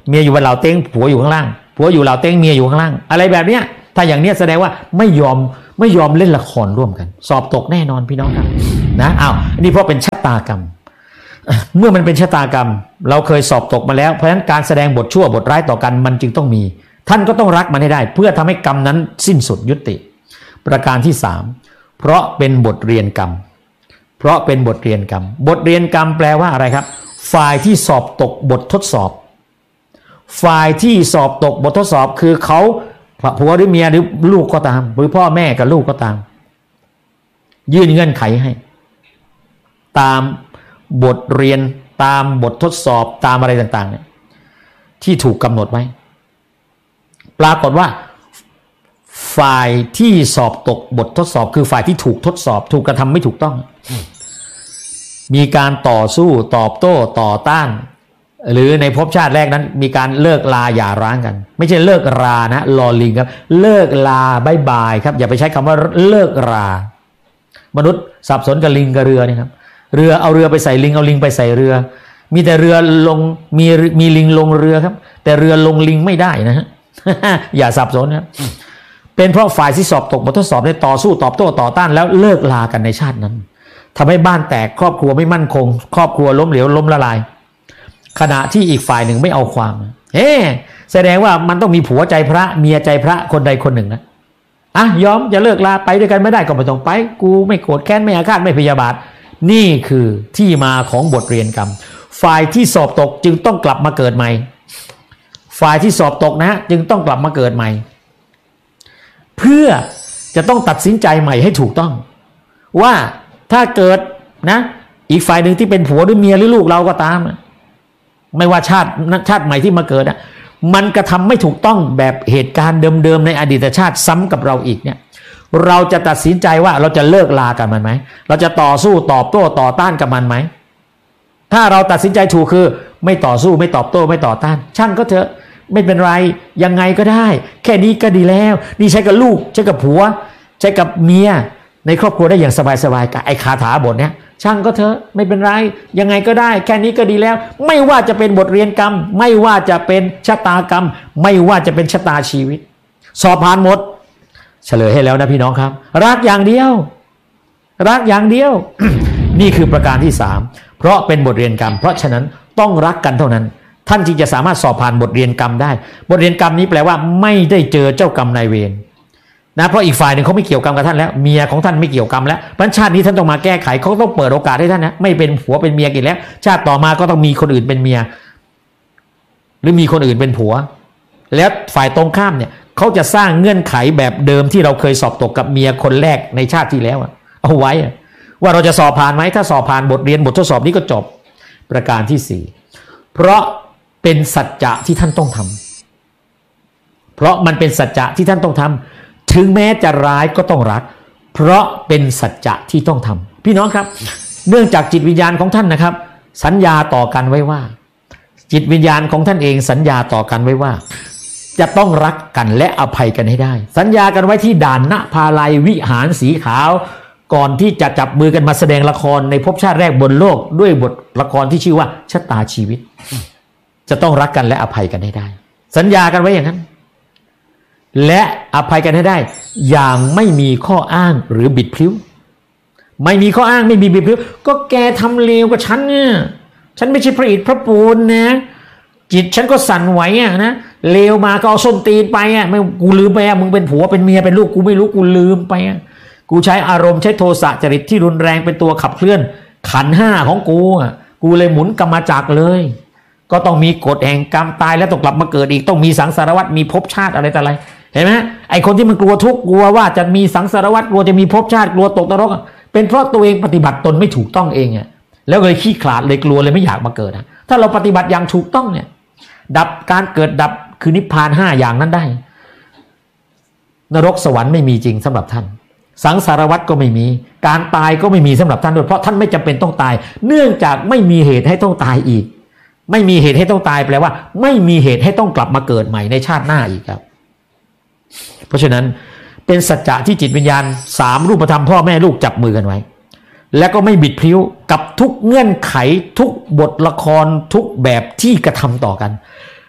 เมียอยู่บนเหล่าเต้งผัวอยู่ข้างล่างผัวอยู่เหล่าเต้งเมียอยู่ข้างล่างอะไรแบบเนี้ยถ้าอย่างเนี้ยแสดงว่าไม่ยอมไม่ยอมเล่นละครร่วมกันสอบตกแน่นอนพี่น้องครับนะอ้าวนี่เพราะเป็นชะตากรรมเมื่อมันเป็นชะตากรรมเราเคยสอบตกมาแล้วเพราะฉะนั้นการแสดงบทชั่วบทร้ายต่อกันมันจึงต้องมีท่านก็ต้องรักมันให้ได้เพื่อทำให้กรรมนั้นสิ้นสุดยุติประการที่สามเพราะเป็นบทเรียนกรรมเพราะเป็นบทเรียนกรรมบทเรียนกรรมแปลว่าอะไรครับฝ่ายที่สอบตกบททดสอบฝ่ายที่สอบตกบททดสอบคือเขาผัวหรือเมียหรือลูกก็ตามหรือพ่อแม่กับลูกก็ตามยื่นเงื่อนไขให้ตามบทเรียนตามบททดสอบตามอะไรต่างๆเนี่ยที่ถูกกำหนดไว้ปรากฏว่าฝ่ายที่สอบตกบททดสอบคือฝ่ายที่ถูกทดสอบถูกกระทำไม่ถูกต้องมีการต่อสู้ตอบโต้ต่อต้านหรือในภพชาติแรกนั้นมีการเลิกลาหย่าร้างกันไม่ใช่เลิกรานะลอลิงครับเลิกลาบายบายครับอย่าไปใช้คำว่าเลิกรามนุษย์สับสนกับลิงกับเรือนี่ครับเรือเอาเรือไปใส่ลิงเอาลิงไปใส่เรือมีแต่เรือลงมีมีลิงลงเรือครับแต่เรือลงลิงไม่ได้นะฮะ อย่าสับสนครับเป็นเพราะฝ่ายที่สอบตกบททดสอบได้ต่อสู้ตอบโต้ต่อต้านแล้วเลิกลากันในชาตินั้นทำให้บ้านแตกครอบครัวไม่มั่นคงครอบครัวล้มเหลวล้มละลายขณะที่อีกฝ่ายหนึ่งไม่เอาความเอ๊แสดงว่ามันต้องมีผัวใจพระเมียใจพระคนใดคนหนึ่งนะอ่ะยอมจะเลิกลาไปด้วยกันไม่ได้ก็ไม่ต้องไปกูไม่โกรธแค้นไม่อาฆาตไม่พยาบาทนี่คือที่มาของบทเรียนกรรมฝ่ายที่สอบตกจึงต้องกลับมาเกิดใหม่ฝ่ายที่สอบตกนะจึงต้องกลับมาเกิดใหม่เพื่อจะต้องตัดสินใจใหม่ให้ถูกต้องว่าถ้าเกิดนะอีกฝ่ายหนึ่งที่เป็นผัวหรือเมียหรือลูกเราก็ตามไม่ว่าชาติชาติใหม่ที่มาเกิดอ่ะมันกระทำไม่ถูกต้องแบบเหตุการณ์เดิมๆในอดีตชาติซ้ำกับเราอีกเนี่ยเราจะตัดสินใจว่าเราจะเลิกลากันมันไหมเราจะต่อสู้ตอบโต้ต่อต้านกับมันไหมถ้าเราตัดสินใจถูกคือไม่ต่อสู้ไม่ตอบโต้ไม่ต่อต้านช่างก็เถอะไม่เป็นไรยังไงก็ได้แค่นี้ก็ดีแล้วนี่ใช้กับลูกใช้กับผัวใช้กับเมียในครอบครัวได้อย่างสบายๆกับไอ้คาถาบทเนี้ยช่างก็เถอะไม่เป็นไรยังไงก็ได้แค่นี้ก็ดีแล้วไม่ว่าจะเป็นบทเรียนกรรมไม่ว่าจะเป็นชะตากรรมไม่ว่าจะเป็นชะตาชีวิตสอบผ่านหมดเฉลยให้แล้วนะพี่น้องครับรักอย่างเดียวรักอย่างเดียว นี่คือประการที่สามเพราะเป็นบทเรียนกรรมเพราะฉะนั้นต้องรักกันเท่านั้นท่านจึงจะสามารถสอบผ่านบทเรียนกรรมได้บทเรียนกรรมนี้แปลว่าไม่ได้เจอเจ้ากรรมนายเวรนะเพราะอีกฝ่ายหนึ่งเขาไม่เกี่ยวกรรมกับท่านแล้วเมียของท่านไม่เกี่ยวกรรมแล้วเพราะชาตินี้ท่านต้องมาแก้ไขเขาต้องเปิดโอกาสให้ท่านนะไม่เป็นผัวเป็นเมียกันแล้วชาติต่อมาก็ต้องมีคนอื่นเป็นเมียหรือมีคนอื่นเป็นผัวแล้วฝ่ายตรงข้ามเนี่ยเขาจะสร้างเงื่อนไขแบบเดิมที่เราเคยสอบตกกับเมียคนแรกในชาติที่แล้วเอาไว้ว่าเราจะสอบผ่านไหมถ้าสอบผ่านบทเรียนบททดสอบนี้ก็จบประการที่สี่เพราะเป็นสัจจะที่ท่านต้องทำเพราะมันเป็นสัจจะที่ท่านต้องทำถึงแม้จะร้ายก็ต้องรักเพราะเป็นสัจจะที่ต้องทำพี่น้องครับเนื่องจากจิตวิญญาณของท่านนะครับสัญญาต่อกันไว้ว่าจิตวิญญาณของท่านเองสัญญาต่อกันไว้ว่าจะต้องรักกันและอภัยกันให้ได้สัญญากันไว้ที่ด่านณภาลัยวิหารสีขาวก่อนที่จะจับมือกันมาแสดงละครในภพชาติแรกบนโลกด้วยบทละครที่ชื่อว่าชะตาชีวิตจะต้องรักกันและอภัยกันให้ได้สัญญากันไว้อย่างนั้นและอภัยกันให้ได้อย่างไม่มีข้ออ้างหรือบิดพลิ้วไม่มีข้ออ้างไม่มีบิดพลิ้วก็แกทำเลวกับฉันเนี่ยฉันไม่ใช่พระอิฐพระปูนนะจิตฉันก็สั่นไหวอ่ะนะเลวมาก็เอาส้นตีนไปอ่ะไม่กูลืมไปอ่ะมึงเป็นผัวเป็นเมียเป็นลูกกูไม่รู้กูลืมไปอ่ะกูใช้อารมณ์ใช้โทสะจริตที่รุนแรงเป็นตัวขับเคลื่อนขันธ์ห้าของกูอ่ะกูเลยหมุนกรรมจักรเลยก็ต้องมีกฎแห่งกรรมตายแล้วต้องกลับมาเกิดอีกต้องมีสังสารวัฏมีภพชาติอะไรแต่อะไรเห็นไหมไอคนที่มันกลัวทุกข์กลัวว่าจะมีสังสารวัฏกลัวจะมีภพชาติกลัวตกนรกเป็นเพราะตัวเองปฏิบัติตนไม่ถูกต้องเองอ่ะแล้วเลยขี้ขลาดเลยกลัวเลยไม่อยากมาเกิดอ่ะถ้าเราปฏิบัติอย่างถูกต้องเนี่ยดับการเกิดดับคือนิพพานห้าอย่างนั้นได้นรกสวรรค์ไม่มีจริงสำหรับท่านสังสารวัฏก็ไม่มีการตายก็ไม่มีสำหรับท่านด้วยเพราะท่านไม่จำเป็นต้องตายเนื่องจากไม่มีเหตุให้ต้องตายอีกไม่มีเหตุให้ต้องตายแปลว่าไม่มีเหตุให้ต้องกลับมาเกิดใหม่ในชาติหน้าอีกครับเพราะฉะนั้นเป็นสัจจะที่จิตวิญญาณสามรูปธรรมพ่อแม่ลูกจับมือกันไว้และก็ไม่บิดพลิ้วกับทุกเงื่อนไขทุกบทละครทุกแบบที่กระทำต่อกัน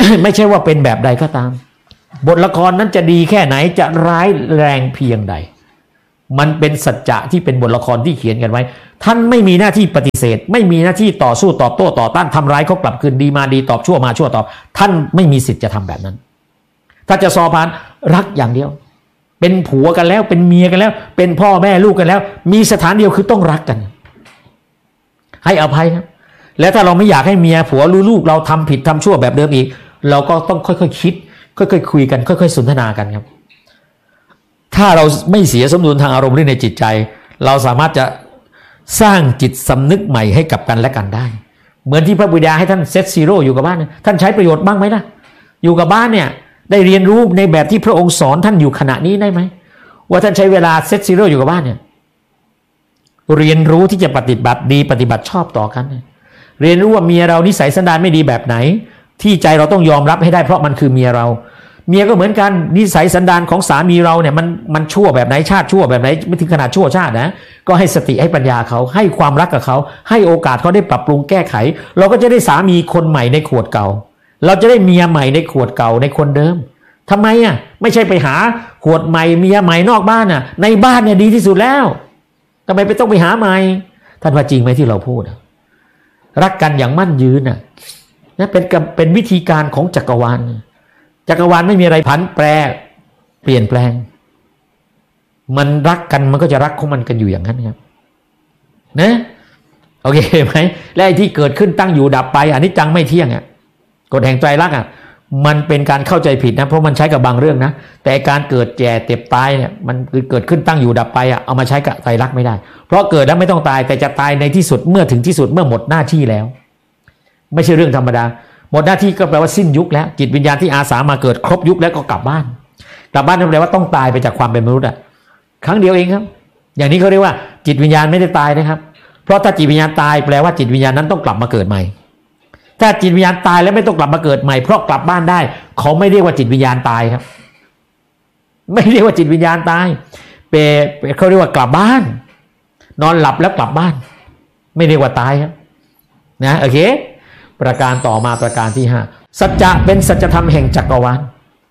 ไม่ใช่ว่าเป็นแบบใดก็ตามบทละครนั้นจะดีแค่ไหนจะร้ายแรงเพียงใดมันเป็นสัจจะที่เป็นบทละครที่เขียนกันไว้ท่านไม่มีหน้าที่ปฏิเสธไม่มีหน้าที่ต่อสู้ตอบโต้ต่อต้านทำร้ายเขากลับคืนดีมาดีตอบชั่วมาชั่วตอบท่านไม่มีสิทธิ์จะทำแบบนั้นถ้าจะสอพานรักอย่างเดียวเป็นผัวกันแล้วเป็นเมียกันแล้วเป็นพ่อแม่ลูกกันแล้วมีสถานเดียวคือต้องรักกันให้อภัยครับแล้วถ้าเราไม่อยากให้เมียผัวลูกเราทำผิดทำชั่วแบบเดิมอีกเราก็ต้องค่อยๆ ค, คิดค่อยๆคุยกันค่อยๆสนทนากันครับถ้าเราไม่เสียสมดุลทางอารมณ์หรือในจิตใจเราสามารถจะสร้างจิตสำนึกใหม่ให้กับกันและกันได้เหมือนที่พระบิดาให้ท่านเซตซีโร่อยู่กับบ้านท่านใช้ประโยชน์บ้างไหมล่ะอยู่กับบ้านเนี่ยได้เรียนรู้ในแบบที่พระองค์สอนท่านอยู่ขณะนี้ได้ไหมว่าท่านใช้เวลาเซตซีโร่อยู่กับบ้านเนี่ยเรียนรู้ที่จะปฏิบัติดีปฏิบัติชอบต่อกันเรียนรู้ว่าเมียเรานิสัยสันดานไม่ดีแบบไหนที่ใจเราต้องยอมรับให้ได้เพราะมันคือเมียเราเมียก็เหมือนกันนิสัยสันดานของสามีเราเนี่ยมันมันชั่วแบบไหนชาติชั่วแบบไหนไม่ถึงขนาดชั่วชาตินะก็ให้สติให้ปัญญาเขาให้ความรักกับเขาให้โอกาสเขาได้ปรับปรุงแก้ไขเราก็จะได้สามีคนใหม่ในขวดเก่าเราจะได้เมียใหม่ในขวดเก่าในคนเดิมทำไมอ่ะไม่ใช่ไปหาขวดใหม่เมียใหม่นอกบ้านอ่ะในบ้านเนี่ยดีที่สุดแล้วทำไมไปต้องไปหาใหม่ท่านว่าจริงไหมที่เราพูดรักกันอย่างมั่นยืนน่ะนะเป็นเป็นวิธีการของจักรวาลจักรวาลไม่มีอะไรผันแปรเปลี่ยนแปลงมันรักกันมันก็จะรักของมันกันอยู่อย่างนั้นครับนะโอเคไหมและไอ้ที่เกิดขึ้นตั้งอยู่ดับไปอันนี้จังไม่เที่ยงอ่ะกฎแห่งไตรลักษณ์อ่ะมันเป็นการเข้าใจผิดนะเพราะมันใช้กับบางเรื่องนะแต่การเกิดแก่เจ็บตายเนี่ยมันเกิดขึ้นตั้งอยู่ดับไปอ่ะเอามาใช้กับไตรลักษณ์ไม่ได้เพราะเกิดแล้วไม่ต้องตายแต่จะตายในที่สุดเมื่อถึงที่สุดเมื่อหมดหน้าที่แล้วไม่ใช่เรื่องธรรมดาหมดหน้าที่ก็แปลว่าสิ้นยุคแล้วจิตวิญญาณที่อาสามาเกิดครบยุคแล้วก็กลับบ้านกลับบ้านนั่นแปลว่าต้องตายไปจากความเป็นมนุษย์อ่ะครั้งเดียวเองครับอย่างนี้เขาเรียกว่าจิตวิญญาณไม่ได้ตายนะครับเพราะถ้าจิตวิญญาณตายแปลว่าจิตวิญญาณนั้นต้องกลับมาเกิดใหม่ถ้าจิตวิญญาณตายแล้วไม่ต้องกลับมาเกิดใหม่เพราะกลับบ้านได้เขาไม่เรียกว่าจิตวิญญาณตายครับไม่เรียกว่าจิตวิญญาณตายเปเขาเรียกว่ากลับบ้านนอนหลับแล้วกลับบ้านไม่เรียกว่าตายครับนะโอเคประการต่อมาประการที่ห้าสัจจะเป็นสัจธรรมแห่งจักรวาล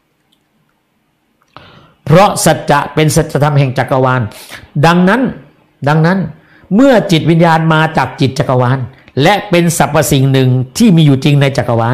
เพราะสัจจะเป็นสัจธรรมแห่งจักรวาลดังนั้นดังนั้นเมื่อจิตวิญญาณมาจากจิตจักรวาลและเป็นสรรพสิ่งหนึ่งที่มีอยู่จริงในจักรวาล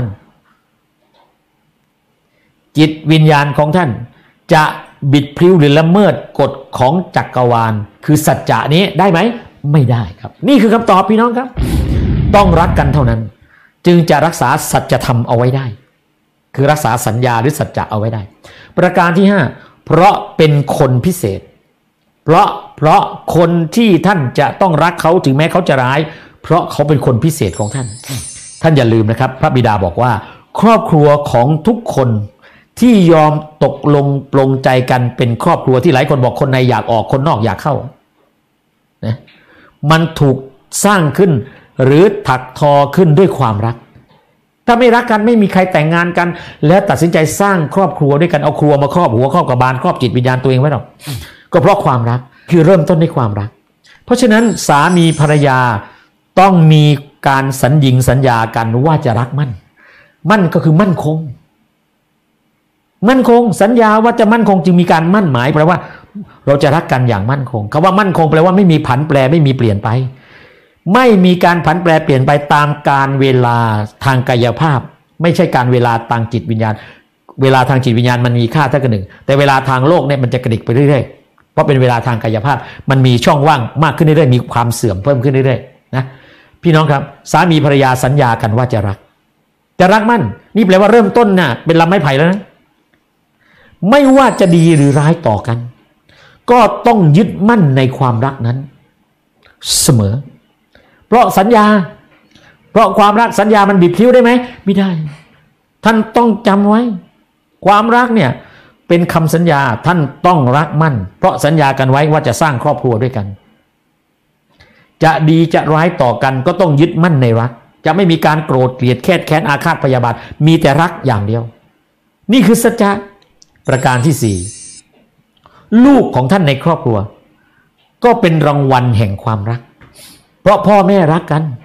จิตวิญญาณของท่านจะบิดพลิ้วหรือละเมิดกฎของจักรวาลคือสัจจะนี้ได้ไหมไม่ได้ครับนี่คือคำตอบพี่น้องครับต้องรักกันเท่านั้นจึงจะรักษาสัจธรรมเอาไว้ได้คือรักษาสัญญาหรือสัจจะเอาไว้ได้ประการที่ห้าเพราะเป็นคนพิเศษเพราะเพราะคนที่ท่านจะต้องรักเขาถึงแม้เขาจะร้ายเพราะเขาเป็นคนพิเศษของท่านท่านอย่าลืมนะครับพระบิดาบอกว่าครอบครัวของทุกคนที่ยอมตกลงปลงใจกันเป็นครอบครัวที่หลายคนบอกคนในอยากออกคนนอกอยากเข้านะมันถูกสร้างขึ้นหรือถักทอขึ้นด้วยความรักถ้าไม่รักกันไม่มีใครแต่งงานกันแล้วตัดสินใจสร้างครอบครัวด้วยกันเอาครัวมาครอบหัวครอบกระบาลครอบจิตวิญญาณตัวเองไว้หรอกก็เพราะความรักคือเริ่มต้นด้วยความรักเพราะฉะนั้นสามีภรรยาต้องมีการสัญญิงสัญญากันว่าจะรักมั่นมั่นก็คือมั่นคงมั่นคงสัญญาว่าจะมั่นคงจึงมีการมั่นหมายแปลว่าเราจะรักกันอย่างมั่นคงคำว่ามั่นคงแปลว่าไม่มีผันแปรไม่มีเปลี่ยนไปไม่มีการผันแปรเปลี่ยนไปตามการเวลาทางกายภาพไม่ใช่การเวลาทางจิตวิญญาณเวลาทางจิตวิญญาณมันมีค่าเท่ากันหนึ่งแต่เวลาทางโลกเนี่ยมันจะกระดิกไปเรื่อยๆเพราะเป็นเวลาทางกายภาพมันมีช่องว่างมากขึ้นเรื่อยๆมีความเสื่อมเพิ่มขึ้นเรื่อยๆนะพี่น้องครับสามีภรรยาสัญญากันว่าจะรักจะรักมั่นนี่แปลว่าเริ่มต้นน่ะเป็นลำไม้ไผ่แล้วนะไม่ว่าจะดีหรือร้ายต่อกันก็ต้องยึดมั่นในความรักนั้นเสมอเพราะสัญญาเพราะความรักสัญญามันบิดพลิ้วได้ไหมไม่ได้ท่านต้องจำไว้ความรักเนี่ยเป็นคำสัญญาท่านต้องรักมั่นเพราะสัญญากันไว้ว่าจะสร้างครอบครัวด้วยกันจะดีจะร้ายต่อกันก็ต้องยึดมั่นในรักจะไม่มีการโกรธเกลียดแค้นแค้นอาฆาตพยาบาทมีแต่รักอย่างเดียวนี่คือสัจจะประการที่สี่ลูกของท่านในครอบครัวก็เป็นรางวัลแห่งความรักเพราะพ่อแม่รักกัน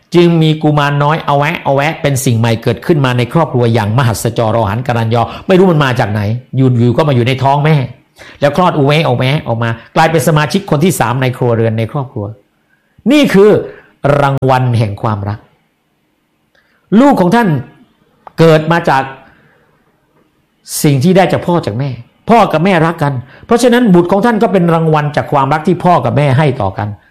จึงมีกุมารน้อยเอาแวะเอาแวะเป็นสิ่งใหม่เกิดขึ้นมาในครอบครัวอย่างมหัศจรรย์หันกรัญยอไม่รู้มันมาจากไหนอยู่ๆก็มาอยู่ในท้องแม่แล้วคลอดอุเวออกแม่ออกมากลายเป็นสมาชิกคนที่สามในครัวเรือนในครอบครัวนี่คือรางวัลแห่งความรักลูกของท่านเกิดมาจากสิ่งที่ได้จากพ่อจากแม่พ่อกับแม่รักกันเพราะฉะนั้นบุตรของท่านก็เป็นรางวัลจากความรักที่พ่อกับแม่ให้ต่อกัน